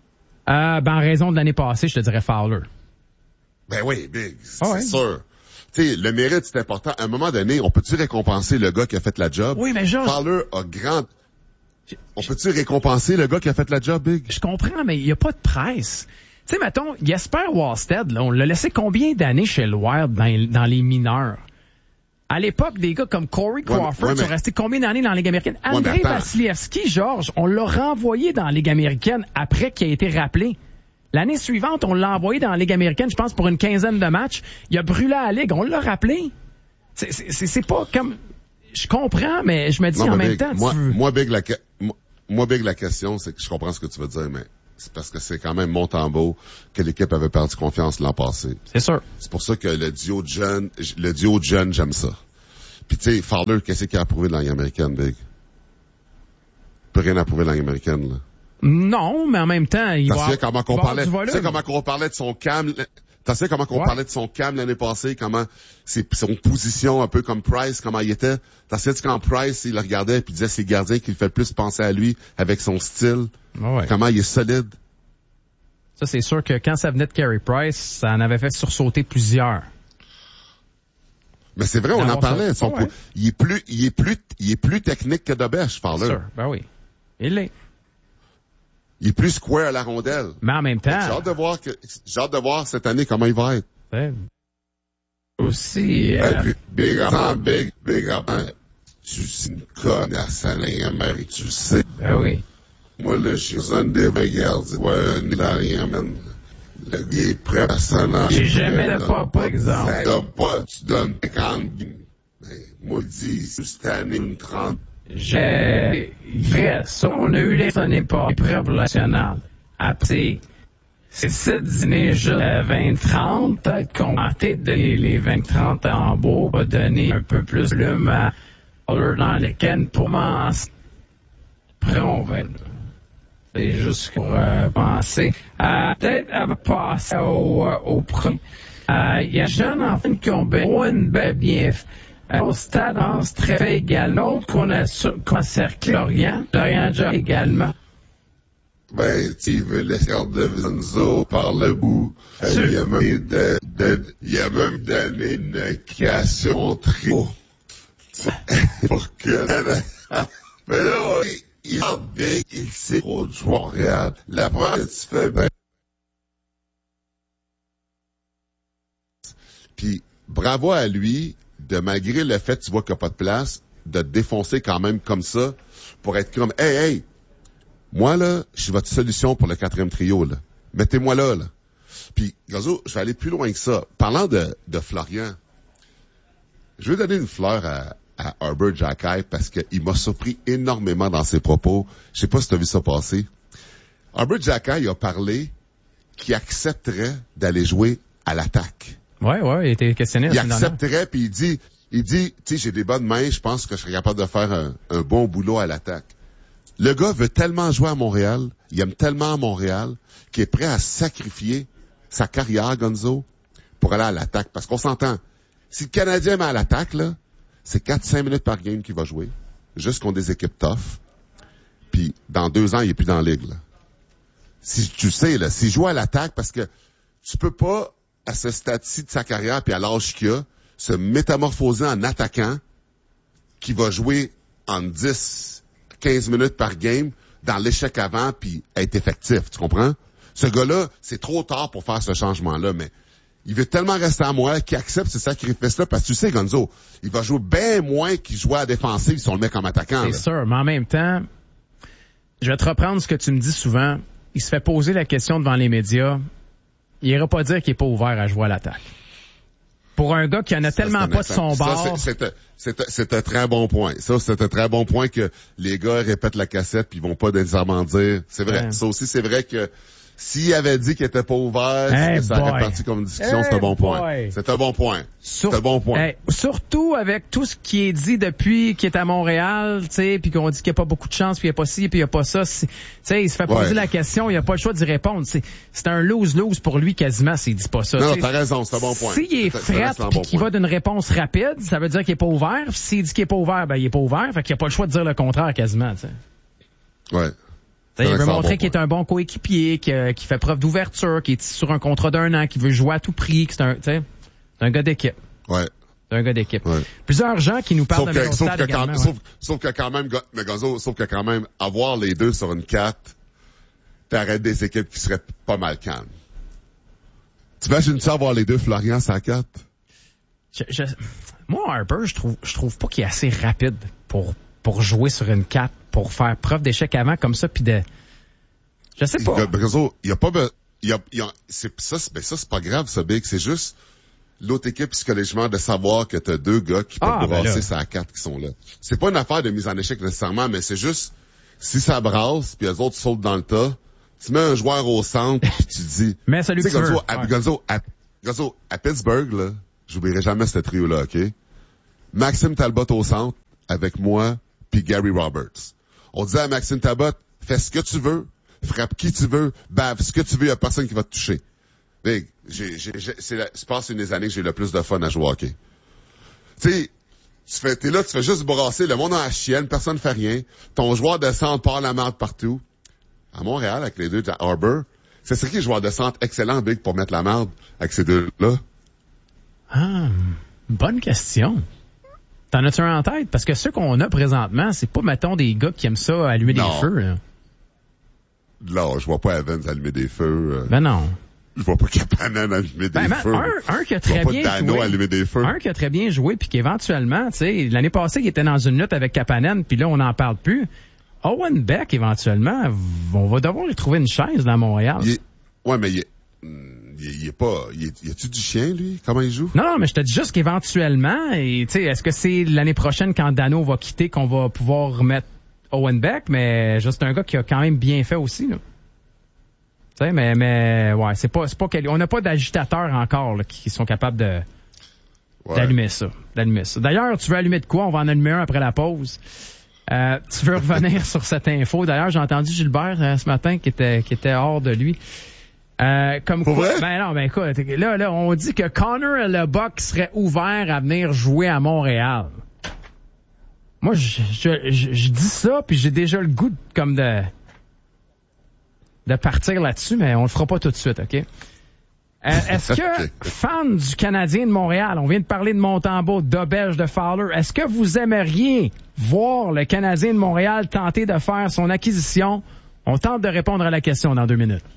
Euh, ben, en raison de l'année passée, je te dirais Fowler. Ben oui, Big, c'est oh ouais. sûr. tu sais, le mérite, c'est important. À un moment donné, on peut-tu récompenser le gars qui a fait la job? Oui, mais Georges... Fowler a grand... On peut-tu récompenser le gars qui a fait la job, Big? Je comprends, mais il n'y a pas de presse. Tu sais, mettons, Jesper Wallstedt, là, on l'a laissé combien d'années chez le Wild dans, dans les mineurs? À l'époque, des gars comme Corey Crawford ouais, ouais, mais... sont restés combien d'années dans la Ligue américaine? Ouais, Andrei Vasilevski, Georges, on l'a renvoyé dans la Ligue américaine après qu'il a été rappelé. L'année suivante, on l'a envoyé dans la Ligue américaine, je pense, pour une quinzaine de matchs. Il a brûlé à la Ligue, on l'a rappelé. C'est, c'est, c'est pas comme... Je comprends, mais je me dis non, en même Big, temps... Moi, tu veux... moi, Big, la, moi, moi, Big, la question, c'est que je comprends ce que tu veux dire, mais c'est parce que c'est quand même Montembeault que l'équipe avait perdu confiance l'an passé. C'est sûr. C'est pour ça que le duo de jeunes, le duo de jeunes, j'aime ça. Puis tu sais, Fowler, qu'est-ce qu'il a approuvé de la Ligue américaine, Big? Peut rien approuver de la Ligue américaine, là. Non, mais en même temps, il T'as va... Tu sais comment qu'on parlait, tu sais comment qu'on parlait de son cam, t'as sais comment qu'on ouais. parlait de son cam l'année passée, comment c'est son position un peu comme Price, comment il était. T'as sais quand Price, il le regardait puis disait c'est le gardien qui le fait le plus penser à lui avec son style. Ouais. Comment il est solide. Ça, c'est sûr que quand ça venait de Carey Price, ça en avait fait sursauter plusieurs. Mais c'est vrai, on en parlait. Son ouais. Il est plus, il est plus, il est plus technique que Dobèche, Fowler. Sûr, ben oui. Il l'est. Il est plus square à la rondelle. Mais en même temps... J'ai hâte de voir que, j'ai hâte de voir cette année comment il va être. Ouais. Aussi, euh... hey, puis, big up, big, big up, hein. Tu es une connasse à l'Amérique, tu sais. Ben oui. Moi, là, je suis un des regards, ouais, un hilarien, man. Le gars est prêt à s'en aller. J'ai jamais de pas, par exemple. Tu donnes pas, tu donnes cinquante. Mais, moi, dis, cette année, une trente. J'ai fait ça, on a eu les années pas prêts pour la nationale. Après, c'est sept dîners juste à vingt trente, peut-être qu'on va peut-être donner les vingt trente en beau, va donner un peu plus de plume à dans les cannes pour commencer. Après, on va c'est juste pour euh, penser à peut-être à passer au, euh, au premier. Il euh, y a des jeunes enfants qui ont besoin de bien fait. Au stade, on se très égal. L'autre qu'on a, qu'on a cerclé Lorient, Lorient déjà également. Ben, tu veux laisser de Vincenzo par le bout. Il y a même de, de, il a même donné une création trio. Pour que, mais là, il a bien qu'il sait trop du Montréal. La première, tu fais ben. Puis, bravo à lui, de malgré le fait, tu vois qu'il n'y a pas de place, de te défoncer quand même comme ça, pour être comme, hey, hey, moi, là, je suis votre solution pour le quatrième trio, là. Mettez-moi là, là. Puis, Gazo, je vais aller plus loin que ça. Parlant de, de Florian, je vais donner une fleur à, à Herbert Jacquet parce qu'il m'a surpris énormément dans ses propos. Je sais pas si tu as vu ça passer. Herbert Jacquet, il a parlé qu'il accepterait d'aller jouer à l'attaque. Ouais, ouais, il était questionné. Il accepterait, puis il dit, il dit, tu sais, j'ai des bonnes mains, je pense que je serais capable de faire un, un bon boulot à l'attaque. Le gars veut tellement jouer à Montréal, il aime tellement Montréal, qu'il est prêt à sacrifier sa carrière, Gonzo, pour aller à l'attaque. Parce qu'on s'entend, si le Canadien met à l'attaque, là, c'est quatre à cinq minutes par game qu'il va jouer, juste contre des équipes tough. Puis, dans deux ans, il est plus dans la ligue, là. Si tu sais, là, s'il joue à l'attaque, parce que tu peux pas, à ce stade-ci de sa carrière, puis à l'âge qu'il a, se métamorphoser en attaquant qui va jouer en dix, quinze minutes par game dans l'échec avant, puis être effectif, tu comprends? Ce gars-là, c'est trop tard pour faire ce changement-là, mais il veut tellement rester à moi qu'il accepte ce sacrifice-là, parce que tu sais, Gonzo, il va jouer bien moins qu'il jouait à la défensive si on le met comme attaquant. C'est sûr, mais en même temps, je vais te reprendre ce que tu me dis souvent. Il se fait poser la question devant les médias. Il ira pas dire qu'il est pas ouvert à jouer à l'attaque. Pour un gars qui en a ça, tellement pas de son bord. Ça, c'est, c'est, c'est un très bon point. Ça, c'est un très bon point que les gars répètent la cassette puis ils vont pas nécessairement dire. C'est vrai. Ouais. Ça aussi, c'est vrai que s'il avait dit qu'il était pas ouvert, hey ça aurait parti comme une discussion, hey c'est un bon point. Boy. C'est un bon point. Sur, c'est un bon point. Hey, surtout avec tout ce qui est dit depuis qu'il est à Montréal, tu sais, puis qu'on dit qu'il n'y a pas beaucoup de chance, puis il n'y a pas ci, puis il n'y a pas ça. Tu sais, il se fait poser ouais. la question, il n'y a pas le choix d'y répondre. C'est, c'est un lose-lose pour lui quasiment s'il dit pas ça. Non, non t'as raison, c'est un bon point. S'il est fret puis bon qu'il va d'une réponse rapide, ça veut dire qu'il est pas ouvert. S'il dit qu'il est pas ouvert, ben il est pas ouvert. Fait qu'il n'y a pas le choix de dire le contraire quasiment, tu sais. Ouais. Il veut montrer bon qu'il est un bon coéquipier, qui, euh, qui fait preuve d'ouverture, qui est sur un contrat d'un an, qui veut jouer à tout prix, que c'est un, c'est un gars d'équipe. Ouais. C'est un gars d'équipe. Ouais. Plusieurs gens qui nous parlent sauf de que, sauf Mittelstadt que quand, également. sauf, Ouais. sauf que quand même, mais Gonzo, sauf que quand même, avoir les deux sur une quatre, t'arrêtes des équipes qui seraient pas mal calmes. T'imagines-tu avoir les deux Florian sur la quatre? Je, je, moi, Harper, je trouve, je trouve pas qu'il est assez rapide pour, pour jouer sur une quatre, pour faire preuve d'échec avant comme ça, puis de... Je sais pas. Gonzo, il y a pas... Il y a, il y a, c'est, ça, c'est, ben ça, c'est pas grave, ça, Big. C'est juste l'autre équipe psychologiquement de savoir que t'as deux gars qui peuvent Ah, ben brasser là. sur la quatre qui sont là. C'est pas une affaire de mise en échec nécessairement, mais c'est juste, si ça brasse, puis les autres sautent dans le tas, tu mets un joueur au centre, puis tu dis... Mais celui que tu veux. Gonzo, à, Ouais. Gonzo, à, Gonzo, à Pittsburgh, là, j'oublierai jamais ce trio-là, OK? Maxime Talbot au centre, avec moi, puis Gary Roberts. On disait à Maxime Talbot, fais ce que tu veux, frappe qui tu veux, bave ce que tu veux, y a personne qui va te toucher. Big, j'ai, j'ai, j'ai, c'est la, je pense une des années que j'ai le plus de fun à jouer au hockey. Tu sais, tu fais, t'es là, tu fais juste brasser, le monde en chienne, personne ne fait rien, ton joueur de centre part la merde partout. À Montréal, avec les deux de Harbour, c'est ce qui est joueur de centre excellent, Big, pour mettre la merde avec ces deux-là. Ah, bonne question. T'en as-tu un en tête? Parce que ceux qu'on a présentement, c'est pas, mettons, des gars qui aiment ça allumer Non. des feux. Là. Là, je vois pas Evans allumer des feux. Euh, Ben non. Je vois pas Kapanen allumer Ben, des ben, feux. un, un qui a Je vois très pas bien Dano joué. allumer des feux. Un qui a très bien joué, puis qu'éventuellement, tu sais, l'année passée, il était dans une lutte avec Kapanen, puis là, on n'en parle plus. Owen Beck, éventuellement, on va devoir lui trouver une chaise dans Montréal. Il est... Ouais, mais il est... Il est, il est pas... Il est... Y a-tu du chien, lui? Comment il joue? Non, non, mais je te dis juste qu'éventuellement, et tu sais, est-ce que c'est l'année prochaine, quand Dano va quitter, qu'on va pouvoir remettre Owen Beck? Mais juste un gars qui a quand même bien fait aussi, là. Tu sais, mais, mais, ouais, c'est pas, c'est pas quel... on n'a pas d'agitateurs encore, là, qui sont capables de, Ouais. d'allumer ça, d'allumer ça. D'ailleurs, tu veux allumer de quoi? On va en allumer un après la pause. Euh, tu veux revenir sur cette info? D'ailleurs, j'ai entendu Gilbert euh, ce matin qui était, qui était hors de lui. Euh, comme Pour quoi, vrai? ben non, ben écoute, là, là, on dit que Connor Lebock serait ouvert à venir jouer à Montréal. Moi, je, je, je, je dis ça, puis j'ai déjà le goût de, comme de, de partir là-dessus, mais on le fera pas tout de suite, OK? Euh, est-ce que, fan du Canadien de Montréal, on vient de parler de Montembeault, d'Auberge, de Fowler, est-ce que vous aimeriez voir le Canadien de Montréal tenter de faire son acquisition? On tente de répondre à la question dans deux minutes.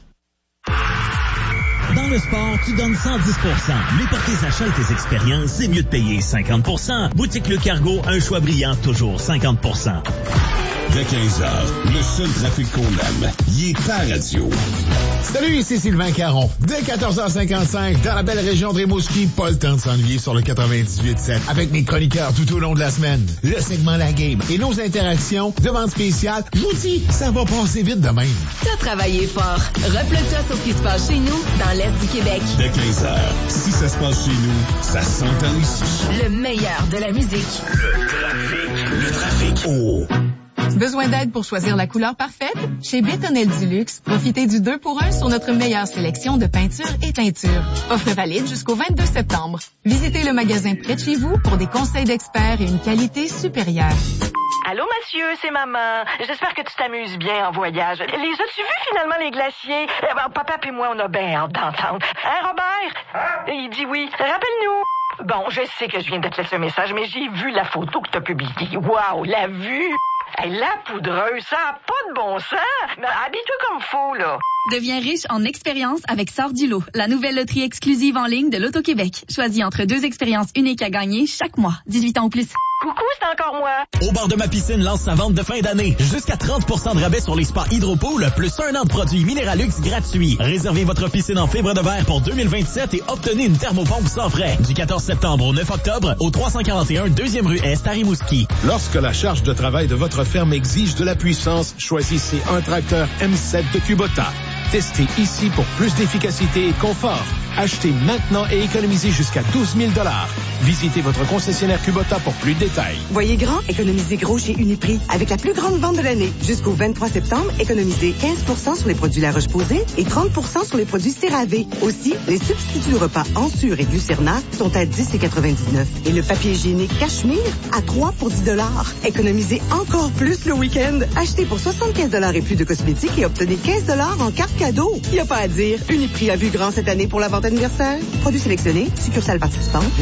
Dans le sport, tu donnes cent dix pour cent. Mais pour tes achats et tes expériences, c'est mieux de payer cinquante pour cent. Boutique Le Cargo, un choix brillant, toujours cinquante pour cent. Dès quinze heures, le seul trafic qu'on aime, il est pas radio. Salut, ici Sylvain Caron. Dès quatorze heures cinquante-cinq, dans la belle région de Rimouski, pas le temps de s'ennuyer sur le quatre-vingt-dix-huit sept. Avec mes chroniqueurs tout au long de la semaine. Le segment La Game et nos interactions, demande spéciale. Je vous dis, ça va passer vite de même. T'as travaillé fort. Replonge-toi sur ce qui se passe chez nous, dans l'Est du Québec. Dès quinze heures, si ça se passe chez nous, ça s'entend ici. Le meilleur de la musique. Le trafic, le trafic. Oh! Besoin d'aide pour choisir la couleur parfaite? Chez Bétonnel du Luxe, profitez du deux pour un sur notre meilleure sélection de peinture et teinture. Offre valide jusqu'au vingt-deux septembre. Visitez le magasin près de chez vous pour des conseils d'experts et une qualité supérieure. Allô, monsieur, c'est maman. J'espère que tu t'amuses bien en voyage. Les as-tu vus finalement, les glaciers? Eh ben, papa et moi, on a bien hâte d'entendre. Hein, Robert? Il dit oui. Rappelle-nous. Bon, je sais que je viens de te laisser un message, mais j'ai vu la photo que t'as publiée. Waouh, la vue! Hey, la poudreuse, ça n'a pas de bon sens. Mais habille-toi comme faut, là. Deviens riche en expérience avec Sort du lot, la nouvelle loterie exclusive en ligne de l'Auto-Québec. Choisis entre deux expériences uniques à gagner chaque mois. dix-huit ans ou plus. Coucou, c'est encore moi. Au bar de ma piscine lance sa vente de fin d'année. Jusqu'à trente pour cent de rabais sur les spas Hydropool, plus un an de produits Minéralux gratuits. Réservez votre piscine en fibre de verre pour deux mille vingt-sept et obtenez une thermopompe sans frais. Du quatorze septembre au neuf octobre, au trois cent quarante et un deuxième rue Est à Rimouski. Lorsque la charge de travail de votre ferme exige de la puissance, choisissez un tracteur M sept de Kubota. Testez ici pour plus d'efficacité et de confort. Achetez maintenant et économisez jusqu'à douze mille dollars. Visitez votre concessionnaire Kubota pour plus de détails. Voyez grand, économisez gros chez Uniprix. Avec la plus grande vente de l'année. Jusqu'au vingt-trois septembre, économisez quinze pour cent sur les produits La Roche-Posay et trente pour cent sur les produits CeraVe. Aussi, les substituts de repas Ensure et Glucerna sont à dix et quatre-vingt-dix-neuf. Et le papier hygiénique Cachemire à trois pour dix dollars. Économisez encore plus le week-end. Achetez pour soixante-quinze dollars et plus de cosmétiques et obtenez quinze dollars en carte cadeau. Y a pas à dire. Uniprix a vu grand cette année pour la vente anniversaire. Produits sélectionnés, succursale participante, détail au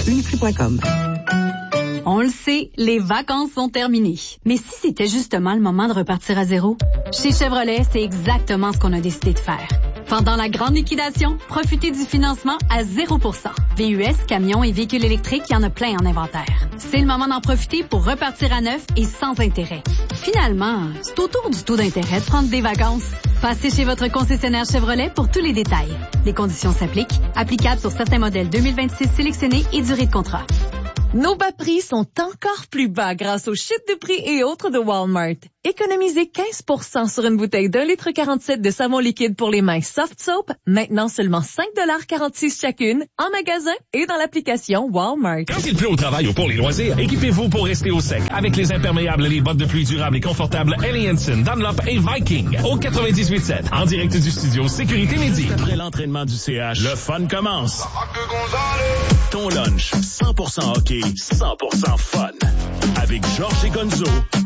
uniprix point com. On le sait, les vacances sont terminées. Mais si c'était justement le moment de repartir à zéro? Chez Chevrolet, c'est exactement ce qu'on a décidé de faire. Pendant la grande liquidation, profitez du financement à zéro pour cent. V U S, camions et véhicules électriques, il y en a plein en inventaire. C'est le moment d'en profiter pour repartir à neuf et sans intérêt. Finalement, c'est autour du taux d'intérêt de prendre des vacances. Passez chez votre concessionnaire Chevrolet pour tous les détails. Les conditions s'appliquent. Applicables sur certains modèles deux mille vingt-six sélectionnés et durée de contrat. Nos bas prix sont encore plus bas grâce au chute de prix et autres de Walmart. Économisez quinze pour cent sur une bouteille d'un litre quarante-sept de savon liquide pour les mains Soft Soap, maintenant seulement cinq dollars quarante-six chacune, en magasin et dans l'application Walmart. Quand il pleut au travail ou pour les loisirs, équipez-vous pour rester au sec avec les imperméables et les bottes de pluie durables et confortables Helly Hansen, Dunlop et Viking au quatre-vingt-dix-huit sept, en direct du studio Sécurité Midi. Après l'entraînement du C H, le fun commence. Ton lunch, cent pour cent hockey, cent pour cent fun. Avec Georges et Gonzo,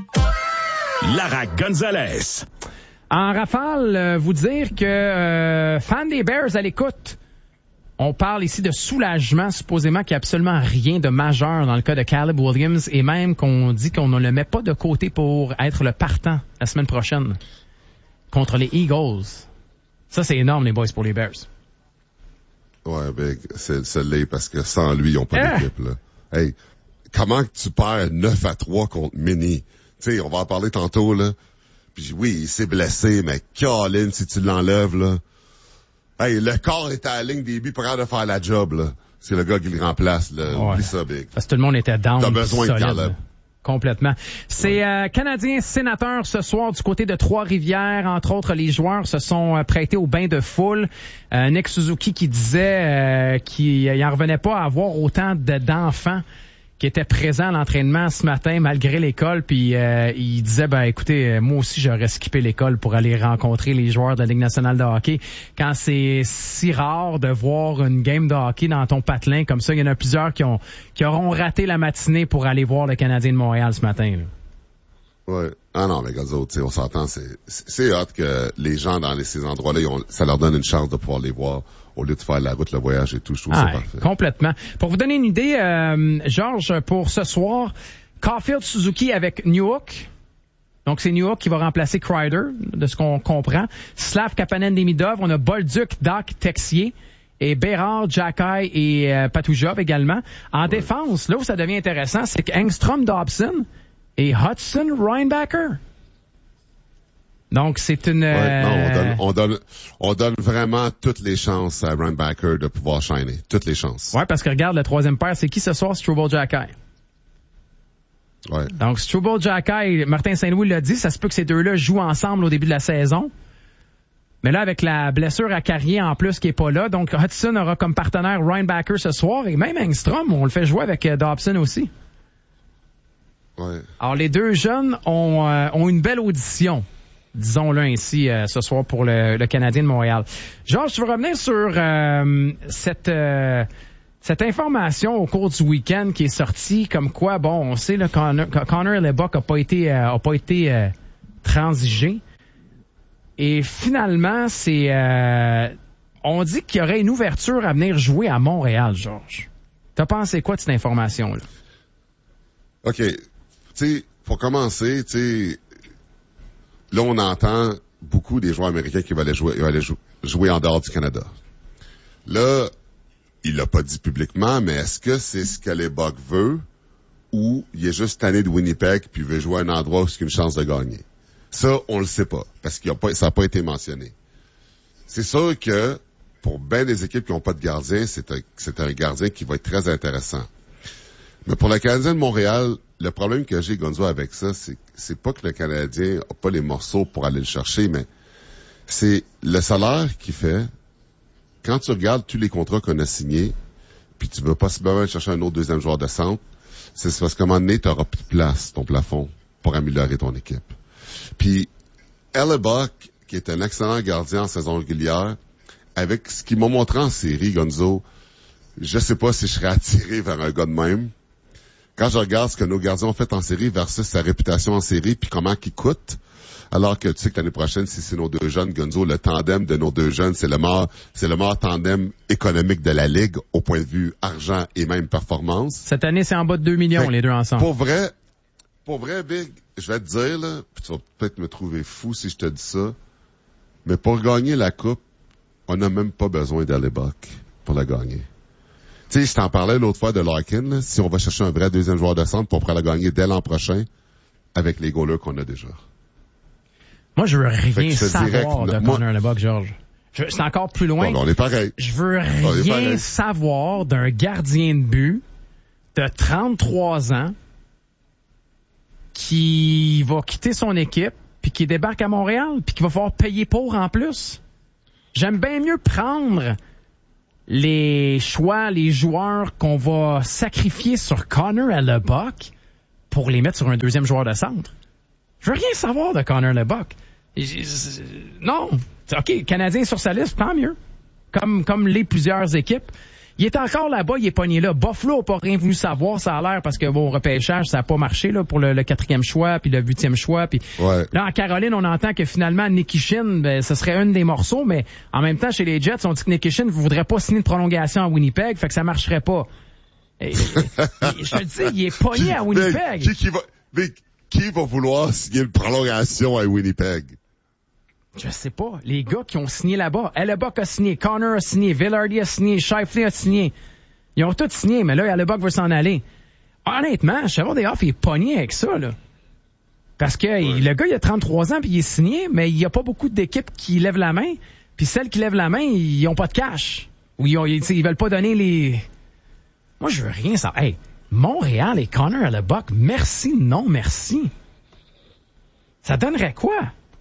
Lara Gonzalez. En rafale, euh, vous dire que euh, fan des Bears à l'écoute, on parle ici de soulagement, supposément qu'il n'y a absolument rien de majeur dans le cas de Caleb Williams, et même qu'on dit qu'on ne le met pas de côté pour être le partant la semaine prochaine contre les Eagles. Ça, c'est énorme, les boys, pour les Bears. Ouais, ben, c'est, c'est l'est parce que sans lui, ils n'ont pas ah. d'équipe, là. Hey, comment que tu perds neuf à trois contre Mini? Tu sais, on va en parler tantôt, là. Puis oui, il s'est blessé, mais Colin, si tu l'enlèves, là. Hey, le corps est à la ligne des buts pour de faire la job, là. C'est le gars qui le remplace, là. Ouais. Oublie ça, Big. Parce que tout le monde était down. T'as besoin solide, de Caleb. Là. Complètement. C'est euh, Canadien sénateur ce soir du côté de Trois-Rivières. Entre autres, les joueurs se sont euh, prêtés au bain de foule. Euh, Nick Suzuki qui disait euh, qu'il n'en revenait pas à avoir autant de, d'enfants qui étaient présents à l'entraînement ce matin malgré l'école. Puis euh, il disait, ben écoutez, moi aussi j'aurais skippé l'école pour aller rencontrer les joueurs de la Ligue nationale de hockey. Quand c'est si rare de voir une game de hockey dans ton patelin comme ça, il y en a plusieurs qui ont qui auront raté la matinée pour aller voir le Canadien de Montréal ce matin. Là. Ouais. Ah non, mais gars, autres, on s'entend, c'est, c'est hot que les gens dans les, ces endroits-là, ils ont, ça leur donne une chance de pouvoir les voir au lieu de faire la route, le voyage et tout. Je trouve ah, ça parfait. Complètement. Pour vous donner une idée, euh, Georges, pour ce soir, Caulfield Suzuki avec Newhook. Donc, c'est Newhook qui va remplacer Kreider, de ce qu'on comprend. Slav Kapanen Demidov. On a Bolduc, Doc, Texier. Et Bérard, Jacky et euh, Patoujov également. En ouais. défense, là où ça devient intéressant, c'est que Engstrom, Dobson et Hudson, Reinbacker. Donc, c'est une... Ouais, euh... non, on donne, on donne, on donne vraiment toutes les chances à Reinbacker de pouvoir shiner. Toutes les chances. Ouais, parce que regarde, le troisième paire, c'est qui ce soir? Struble Jacky. Ouais. Donc, Struble Jacky, Martin Saint-Louis l'a dit, ça se peut que ces deux-là jouent ensemble au début de la saison. Mais là, avec la blessure à Carrier en plus qui est pas là, donc Hudson aura comme partenaire Reinbacker ce soir, et même Engstrom, on le fait jouer avec euh, Dobson aussi. Ouais. Alors, les deux jeunes ont, euh, ont une belle audition, disons-le ainsi, euh, ce soir pour le, le Canadien de Montréal. Georges, tu veux revenir sur euh, cette euh, cette information au cours du week-end qui est sortie, comme quoi, bon, on sait, là, Connor, Connor Lebock a pas été, euh, a pas été euh, transigé. Et finalement, c'est... Euh, on dit qu'il y aurait une ouverture à venir jouer à Montréal, Georges. T'as pensé quoi de cette information-là? OK. Tu sais, pour commencer, tu sais, là, on entend beaucoup des joueurs américains qui veulent aller jouer, veulent aller jou- jouer en dehors du Canada. Là, il l'a pas dit publiquement, mais est-ce que c'est ce que les Bucks veut ou il est juste tanné de Winnipeg puis il veut jouer à un endroit où il a une chance de gagner? Ça, on le sait pas, parce qu'il y a pas, ça n'a pas été mentionné. C'est sûr que, pour bien des équipes qui n'ont pas de gardien, c'est un, c'est un gardien qui va être très intéressant. Mais pour le Canadien de Montréal, le problème que j'ai, Gonzo, avec ça, c'est, c'est pas que le Canadien n'a pas les morceaux pour aller le chercher, mais c'est le salaire qu'il fait. Quand tu regardes tous les contrats qu'on a signés, puis tu veux possiblement chercher un autre deuxième joueur de centre, c'est parce qu'à un moment donné, tu n'auras plus de place, ton plafond, pour améliorer ton équipe. Puis, Hellebuyck, qui est un excellent gardien en saison régulière, avec ce qu'il m'a montré en série, Gonzo, je sais pas si je serais attiré vers un gars de même. Quand je regarde ce que nos gardiens ont fait en série versus sa réputation en série, puis comment qu'il coûte, Alors que tu sais que l'année prochaine, si c'est nos deux jeunes, Gonzo, le tandem de nos deux jeunes, c'est le meilleur, c'est le meilleur tandem économique de la Ligue au point de vue argent et même performance. Cette année, c'est en bas de deux millions, fait, les deux ensemble. Pour vrai, pour vrai, Big, je vais te dire, là, puis tu vas peut-être me trouver fou si je te dis ça, mais pour gagner la Coupe, on n'a même pas besoin d'Alibok pour la gagner. Tu sais, je t'en parlais l'autre fois de Larkin, là, si on va chercher un vrai deuxième joueur de centre pour pouvoir la gagner dès l'an prochain avec les goalers qu'on a déjà. Moi, je veux rien savoir de moi, Connor Lebock, Georges. Je, c'est encore plus loin. Bon, on est pareil. Je veux rien savoir d'un gardien de but de trente-trois ans qui va quitter son équipe puis qui débarque à Montréal puis qui va falloir payer pour en plus. J'aime bien mieux prendre les choix, les joueurs qu'on va sacrifier sur Connor Lebock pour les mettre sur un deuxième joueur de centre. Je veux rien savoir de Connor Lebock. Non. OK, Canadien sur sa liste, tant mieux. Comme, comme les plusieurs équipes. Il est encore là-bas, il est pogné là. Buffalo n'a pas rien voulu savoir, ça a l'air, parce que bon, au repêchage, ça n'a pas marché là pour le, le quatrième choix, puis le huitième choix. Puis ouais. Là, en Caroline, on entend que finalement, Nikishin, ben, ce serait un des morceaux, mais en même temps, chez les Jets, on dit que Nikishin ne voudrait pas signer de prolongation à Winnipeg, fait que ça marcherait pas. Et, et, je te dis, il est pogné à Winnipeg. Qui, qui, va, mais qui va vouloir signer une prolongation à Winnipeg? Je sais pas. Les gars qui ont signé là-bas. Hellebuck a signé, Connor a signé, Vilardi a signé, Scheifele a signé. Ils ont tous signé, mais là, Hellebuck veut s'en aller. Honnêtement, Chavard Deshoff, il est pogné avec ça, là. Parce que ouais. le gars, il a trente-trois ans puis il est signé, mais il y a pas beaucoup d'équipes qui lèvent la main. Puis celles qui lèvent la main, ils ont pas de cash. Ou ils, ont, ils, ils veulent pas donner les... Moi, je veux rien savoir. Hey, Montréal et Connor Hellebuck, merci, non merci. Ça donnerait quoi?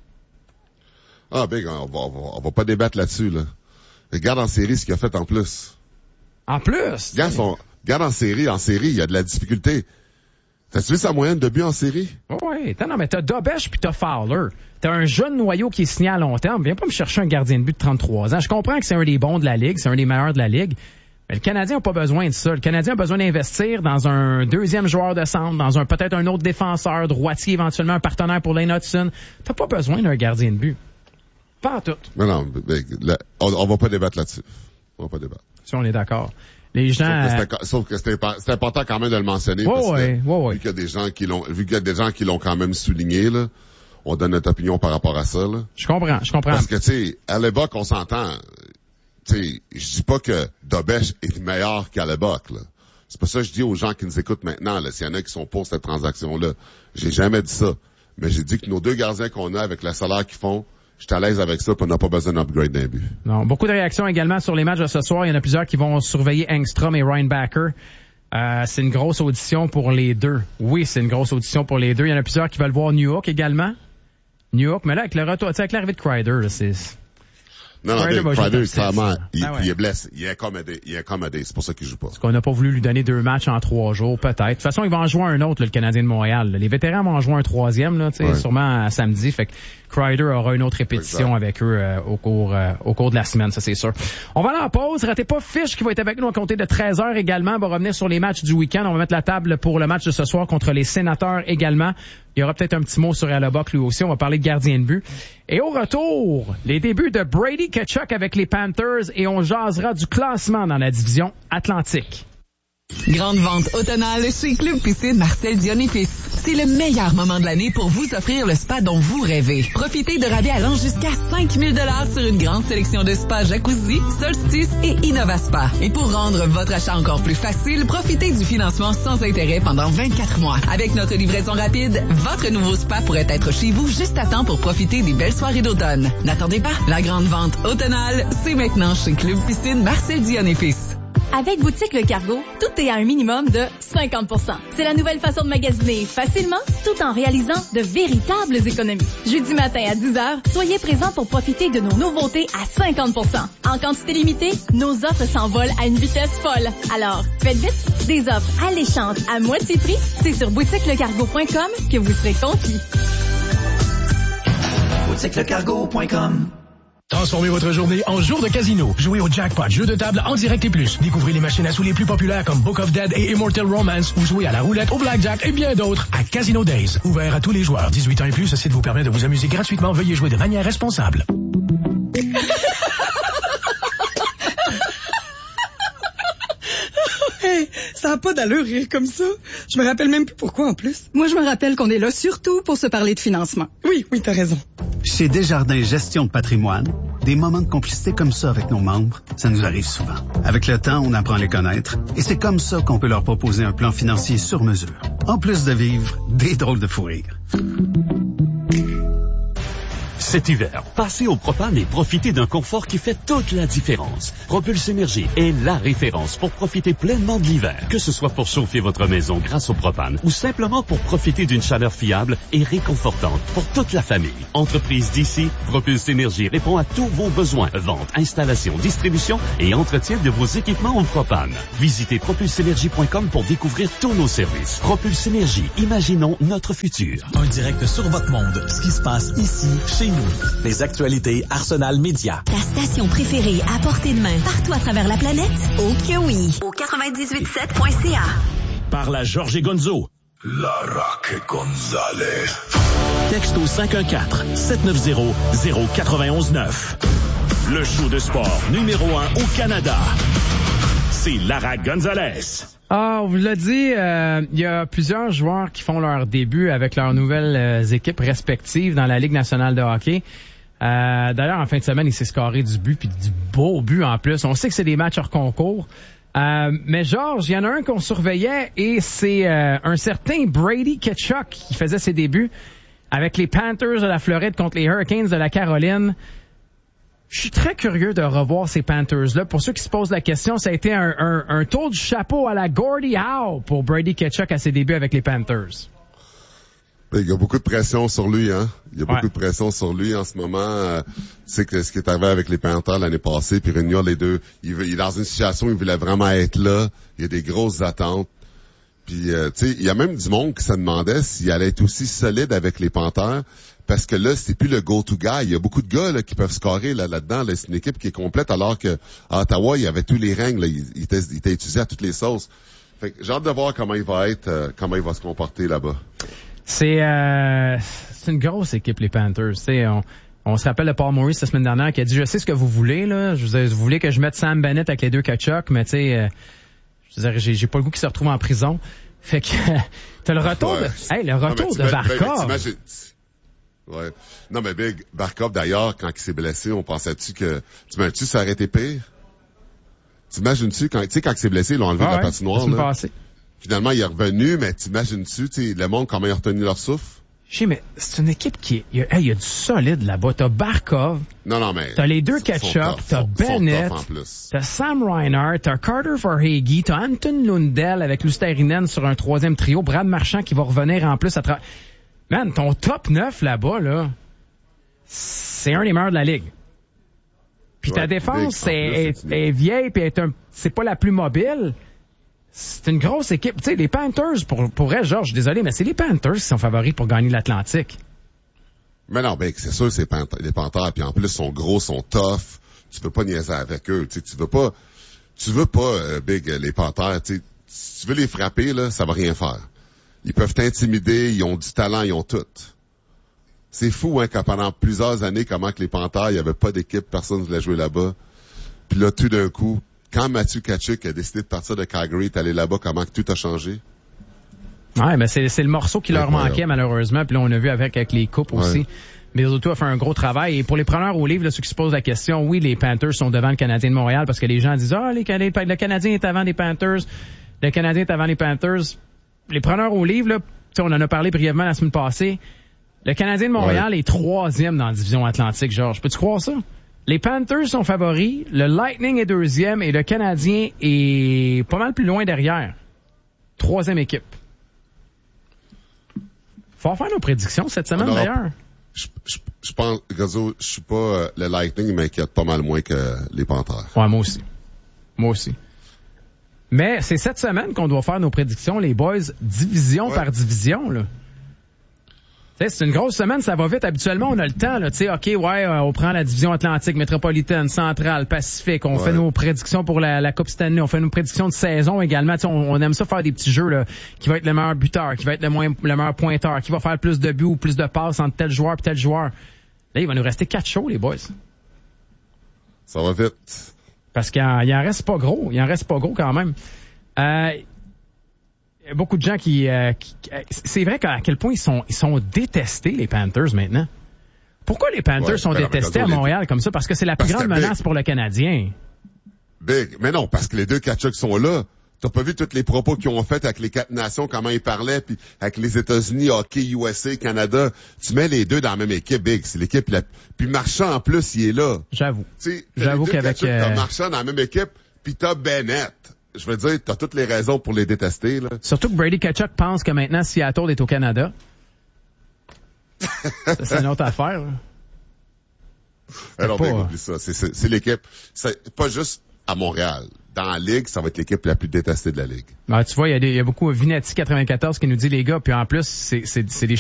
Ah, ben, on va, on va, on va pas débattre là-dessus, là. Regarde en série ce qu'il a fait en plus. En plus? Regarde, son, regarde en série, en série, il y a de la difficulté. T'as-tu vu sa moyenne de buts en série? Oui, non, mais t'as Dobesch puis t'as Fowler. T'as un jeune noyau qui est signé à long terme. Viens pas me chercher un gardien de but de trente-trois ans. Je comprends que c'est un des bons de la Ligue, c'est un des meilleurs de la Ligue. Mais le Canadien n'a pas besoin de ça. Le Canadien a besoin d'investir dans un deuxième joueur de centre, dans un peut-être un autre défenseur, droitier, éventuellement un partenaire pour Lane Hudson. T'as pas besoin d'un gardien de but. Pas en tout. Mais non, mais, là, on, on va pas débattre là-dessus. On va pas débattre. Si on est d'accord. Les gens. Sauf que, sauf que c'est, c'est important quand même de le mentionner. Ouais, parce ouais, que, ouais, ouais. Vu qu'il y a des gens qui l'ont, vu qu'il y a des gens qui l'ont quand même souligné, là, on donne notre opinion par rapport à ça, là. Je comprends, je comprends. Parce que, tu sais, à l'époque, on s'entend. Tu sais, je dis pas que Dobesch est meilleur qu'à l'époque, là. C'est pas ça que je dis aux gens qui nous écoutent maintenant, là. S'il y en a qui sont pour cette transaction-là. J'ai jamais dit ça. Mais j'ai dit que nos deux gardiens qu'on a avec le salaire qu'ils font, je suis à l'aise avec ça, puis on n'a pas besoin d'upgrade d'un but. Non, beaucoup de réactions également sur les matchs de ce soir. Il y en a plusieurs qui vont surveiller Engstrom et Reinbacher. Euh, c'est une grosse audition pour les deux. Oui, c'est une grosse audition pour les deux. Il y en a plusieurs qui veulent voir New York également. New York, mais là, avec le retour, tu sais, avec l'arrivée de Kreider, là, c'est... Non, non, Kreider, Kreider clairement, il, ah ouais. il est blessé. Il est incommodé. Il est incommodé. C'est pour ça qu'il joue pas. Parce qu'on n'a pas voulu lui donner deux matchs en trois jours, peut-être. De toute façon, il va en jouer un autre, là, le Canadien de Montréal. Là. Les vétérans vont en jouer un troisième, là, tu sais, ouais. sûrement à samedi. Fait que Kreider aura une autre répétition exact. avec eux euh, au cours euh, au cours de la semaine, ça c'est sûr. On va aller en pause. Ratez pas Fish qui va être avec nous à compter de treize heures également. On va revenir sur les matchs du week-end. On va mettre la table pour le match de ce soir contre les Sénateurs également. Il y aura peut-être un petit mot sur Hellebuck lui aussi. On va parler de gardien de but. Et au retour, les débuts de Brady Tkachuk avec les Panthers et on jasera du classement dans la division Atlantique. Grande vente automnale chez Club Piscine Marcel Dion et Fils. C'est le meilleur moment de l'année pour vous offrir le spa dont vous rêvez. Profitez de rabais allant jusqu'à cinq mille dollars sur une grande sélection de spas Jacuzzi, Solstice et InnovaSpa. Et pour rendre votre achat encore plus facile, profitez du financement sans intérêt pendant vingt-quatre mois. Avec notre livraison rapide, votre nouveau spa pourrait être chez vous juste à temps pour profiter des belles soirées d'automne. N'attendez pas, la grande vente automnale, c'est maintenant chez Club Piscine Marcel Dion et Fils. Avec Boutique Le Cargo, tout est à un minimum de cinquante pour cent. C'est la nouvelle façon de magasiner facilement, tout en réalisant de véritables économies. Jeudi matin à dix heures, soyez présents pour profiter de nos nouveautés à cinquante pour cent. En quantité limitée, nos offres s'envolent à une vitesse folle. Alors, faites vite, des offres alléchantes à moitié prix, c'est sur boutique le cargo point com que vous serez conquis. boutique le cargo point com Transformez votre journée en jour de casino. Jouez au jackpot, jeu de table en direct et plus. Découvrez les machines à sous les plus populaires comme Book of Dead et Immortal Romance ou jouez à la roulette, au blackjack et bien d'autres à Casino Days. Ouvert à tous les joueurs. dix-huit ans et plus, ce site vous permet de vous amuser gratuitement. Veuillez jouer de manière responsable. Hey, ça n'a pas d'allure rire comme ça. Je me rappelle même plus pourquoi en plus. Moi, je me rappelle qu'on est là surtout pour se parler de financement. Oui, oui, t'as raison. Chez Desjardins Gestion de patrimoine, des moments de complicité comme ça avec nos membres, ça nous arrive souvent. Avec le temps, on apprend à les connaître et c'est comme ça qu'on peut leur proposer un plan financier sur mesure. En plus de vivre des drôles de fou rire. Cet hiver, passez au propane et profitez d'un confort qui fait toute la différence. Propulse Énergie est la référence pour profiter pleinement de l'hiver. Que ce soit pour chauffer votre maison grâce au propane ou simplement pour profiter d'une chaleur fiable et réconfortante pour toute la famille. Entreprise d'ici, Propulse Énergie répond à tous vos besoins. Vente, installation, distribution et entretien de vos équipements au propane. Visitez propulse énergie point com pour découvrir tous nos services. Propulse Énergie, imaginons notre futur. Un direct sur votre monde, ce qui se passe ici, chez nous. Les actualités Arsenal Média. Ta station préférée à portée de main partout à travers la planète? Oh que oui! Au quatre-vingt-dix-huit sept point c a. Par la Georges et Gonzo. Lara Gonzalez. Texte au cinq un quatre, sept neuf zéro, zéro neuf un neuf. Le show de sport numéro un au Canada. C'est Lara Gonzalez. Ah, on vous l'a dit, il euh, y a plusieurs joueurs qui font leur début avec leurs nouvelles euh, équipes respectives dans la Ligue nationale de hockey. Euh, d'ailleurs, en fin de semaine, il s'est scoré du but, puis du beau but en plus. On sait que c'est des matchs hors concours. Euh, mais Georges, il y en a un qu'on surveillait et c'est euh, un certain Brady Tkachuk qui faisait ses débuts avec les Panthers de la Floride contre les Hurricanes de la Caroline. Je suis très curieux de revoir ces Panthers-là. Pour ceux qui se posent la question, ça a été un, un, un tour du chapeau à la Gordie Howe pour Brady Tkachuk à ses débuts avec les Panthers. Il y a beaucoup de pression sur lui, hein. Il y a ouais. beaucoup de pression sur lui en ce moment. Euh, tu sais que ce qui est arrivé avec les Panthers l'année passée, puis Réunion, les deux, il, veut, il est dans une situation où il voulait vraiment être là. Il y a des grosses attentes. Puis, euh, tu sais, il y a même du monde qui se demandait s'il allait être aussi solide avec les Panthers. Parce que là, c'est plus le go-to-guy. Il y a beaucoup de gars là, qui peuvent scorer là, là-dedans. Là. C'est une équipe qui est complète, alors que à Ottawa, il y avait tous les règles. Là. Il, il, était, il était utilisé à toutes les sauces. Fait que j'ai hâte de voir comment il va être, euh, comment il va se comporter là-bas. C'est, euh, c'est une grosse équipe, les Panthers. T'sais, on, on se rappelle de Paul Maurice la semaine dernière qui a dit « Je sais ce que vous voulez. Là. Je vous, vous voulez que je mette Sam Bennett avec les deux Tkachuk, mais tu sais, euh, je veux dire, j'ai, j'ai pas le goût qu'il se retrouve en prison. » Fait que t'as le retour ouais. de, hey, le retour non, de Barkov. Ouais. Non, mais Big, Barkov, d'ailleurs, quand il s'est blessé, on pensait-tu que, tu m'as-tu, ça aurait été pire? T'imagines-tu, quand, tu sais, quand il s'est blessé, ils l'ont enlevé ah de la ouais, patinoire, là. Passé. Finalement, il est revenu, mais t'imagines-tu, tu sais, le monde, comment ils ont retenu leur souffle? Je sais, mais c'est une équipe qui, il y a, hey, il y a du solide là-bas. T'as Barkov. Non, non, mais. T'as les deux Tkachuk, t'as Bennett. T'as Sam Reinhart, t'as Carter Verhaeghe, t'as Anton Lundell avec Lusterinen sur un troisième trio, Brad Marchand qui va revenir en plus à travers. Man, ton top neuf là-bas, là, c'est un des meilleurs de la Ligue. Puis ouais, ta défense est, est, est vieille, puis est un, c'est pas la plus mobile. C'est une grosse équipe. Tu sais, les Panthers, pour, pour elle, Georges, désolé, mais c'est les Panthers qui sont favoris pour gagner l'Atlantique. Mais non, ben, c'est sûr, c'est les Panthers, puis en plus, ils sont gros, sont tough. Tu peux pas niaiser avec eux. Tu sais, tu veux pas, tu veux pas, euh, Big, les Panthers, tu sais, si tu veux les frapper, là, ça va rien faire. Ils peuvent t'intimider, ils ont du talent, ils ont tout. C'est fou, hein, que pendant plusieurs années, comment que les Panthers, il y avait pas d'équipe, personne ne voulait jouer là-bas. Puis là, tout d'un coup, quand Mathieu Tkachuk a décidé de partir de Calgary, d'aller là-bas, comment que tout a changé? Ouais, mais c'est, c'est le morceau qui leur manquait, ouais, malheureusement. Puis là, on a vu avec, avec les coupes aussi. Ouais. Mais Auto a fait un gros travail. Et pour les preneurs au livre, là, ceux qui se posent la question, oui, les Panthers sont devant le Canadien de Montréal parce que les gens disent, ah, oh, les, le Canadien est avant les Panthers. Le Canadien est avant les Panthers. Les preneurs au livre, là, on en a parlé brièvement la semaine passée. Le Canadien de Montréal ouais. est troisième dans la division Atlantique, Georges. Peux-tu croire ça? Les Panthers sont favoris, le Lightning est deuxième et le Canadien est pas mal plus loin derrière. Troisième équipe. Faut faire nos prédictions cette semaine, alors, d'ailleurs. Je, je, je pense, Gazo, je suis pas, euh, le Lightning m'inquiète pas mal moins que les Panthers. Ouais, moi aussi. Moi aussi. Mais c'est cette semaine qu'on doit faire nos prédictions, les boys, division ouais. par division, là. C'est une grosse semaine, ça va vite. Habituellement, on a le temps, là. Tu sais, OK, ouais, on prend la division Atlantique, métropolitaine, centrale, Pacifique. On ouais. fait nos prédictions pour la, la Coupe Stanley. On fait nos prédictions de saison également. Tu sais, on, on aime ça faire des petits jeux, là. Qui va être le meilleur buteur, qui va être le, moins, le meilleur pointeur, qui va faire plus de buts ou plus de passes entre tel joueur et tel joueur. Là, il va nous rester quatre shows, les boys. Ça va vite. Parce qu'il en, il en reste pas gros. Il en reste pas gros quand même. Euh, il y a beaucoup de gens qui, euh, qui... C'est vrai qu'à quel point ils sont, ils sont détestés, les Panthers, maintenant. Pourquoi les Panthers ouais, sont détestés à Montréal les... comme ça? Parce que c'est la plus grande menace Big. Pour le Canadien. Big. Mais non, parce que les deux Tkachuk sont là. T'as pas vu tous les propos qu'ils ont fait avec les quatre nations, comment ils parlaient, puis avec les États-Unis, hockey, U S A, Canada. Tu mets les deux dans la même équipe, Big. C'est l'équipe la... Puis Marchand, en plus, il est là. J'avoue. T'sais, J'avoue qu'avec... Tkachuk, t'as Marchand dans la même équipe, puis t'as Bennett. Je veux dire, t'as toutes les raisons pour les détester, là. Surtout que Brady Tkachuk pense que maintenant Seattle est au Canada. Ça, c'est une autre affaire, là. Alors, pas... ben, oublie ça. C'est, c'est, c'est l'équipe. C'est pas juste à Montréal. Dans la Ligue, ça va être l'équipe la plus détestée de la Ligue. Ben, tu vois, il y a, des, il y a beaucoup Vinetti quatre-vingt-quatorze qui nous dit, les gars, puis en plus, c'est, c'est, c'est des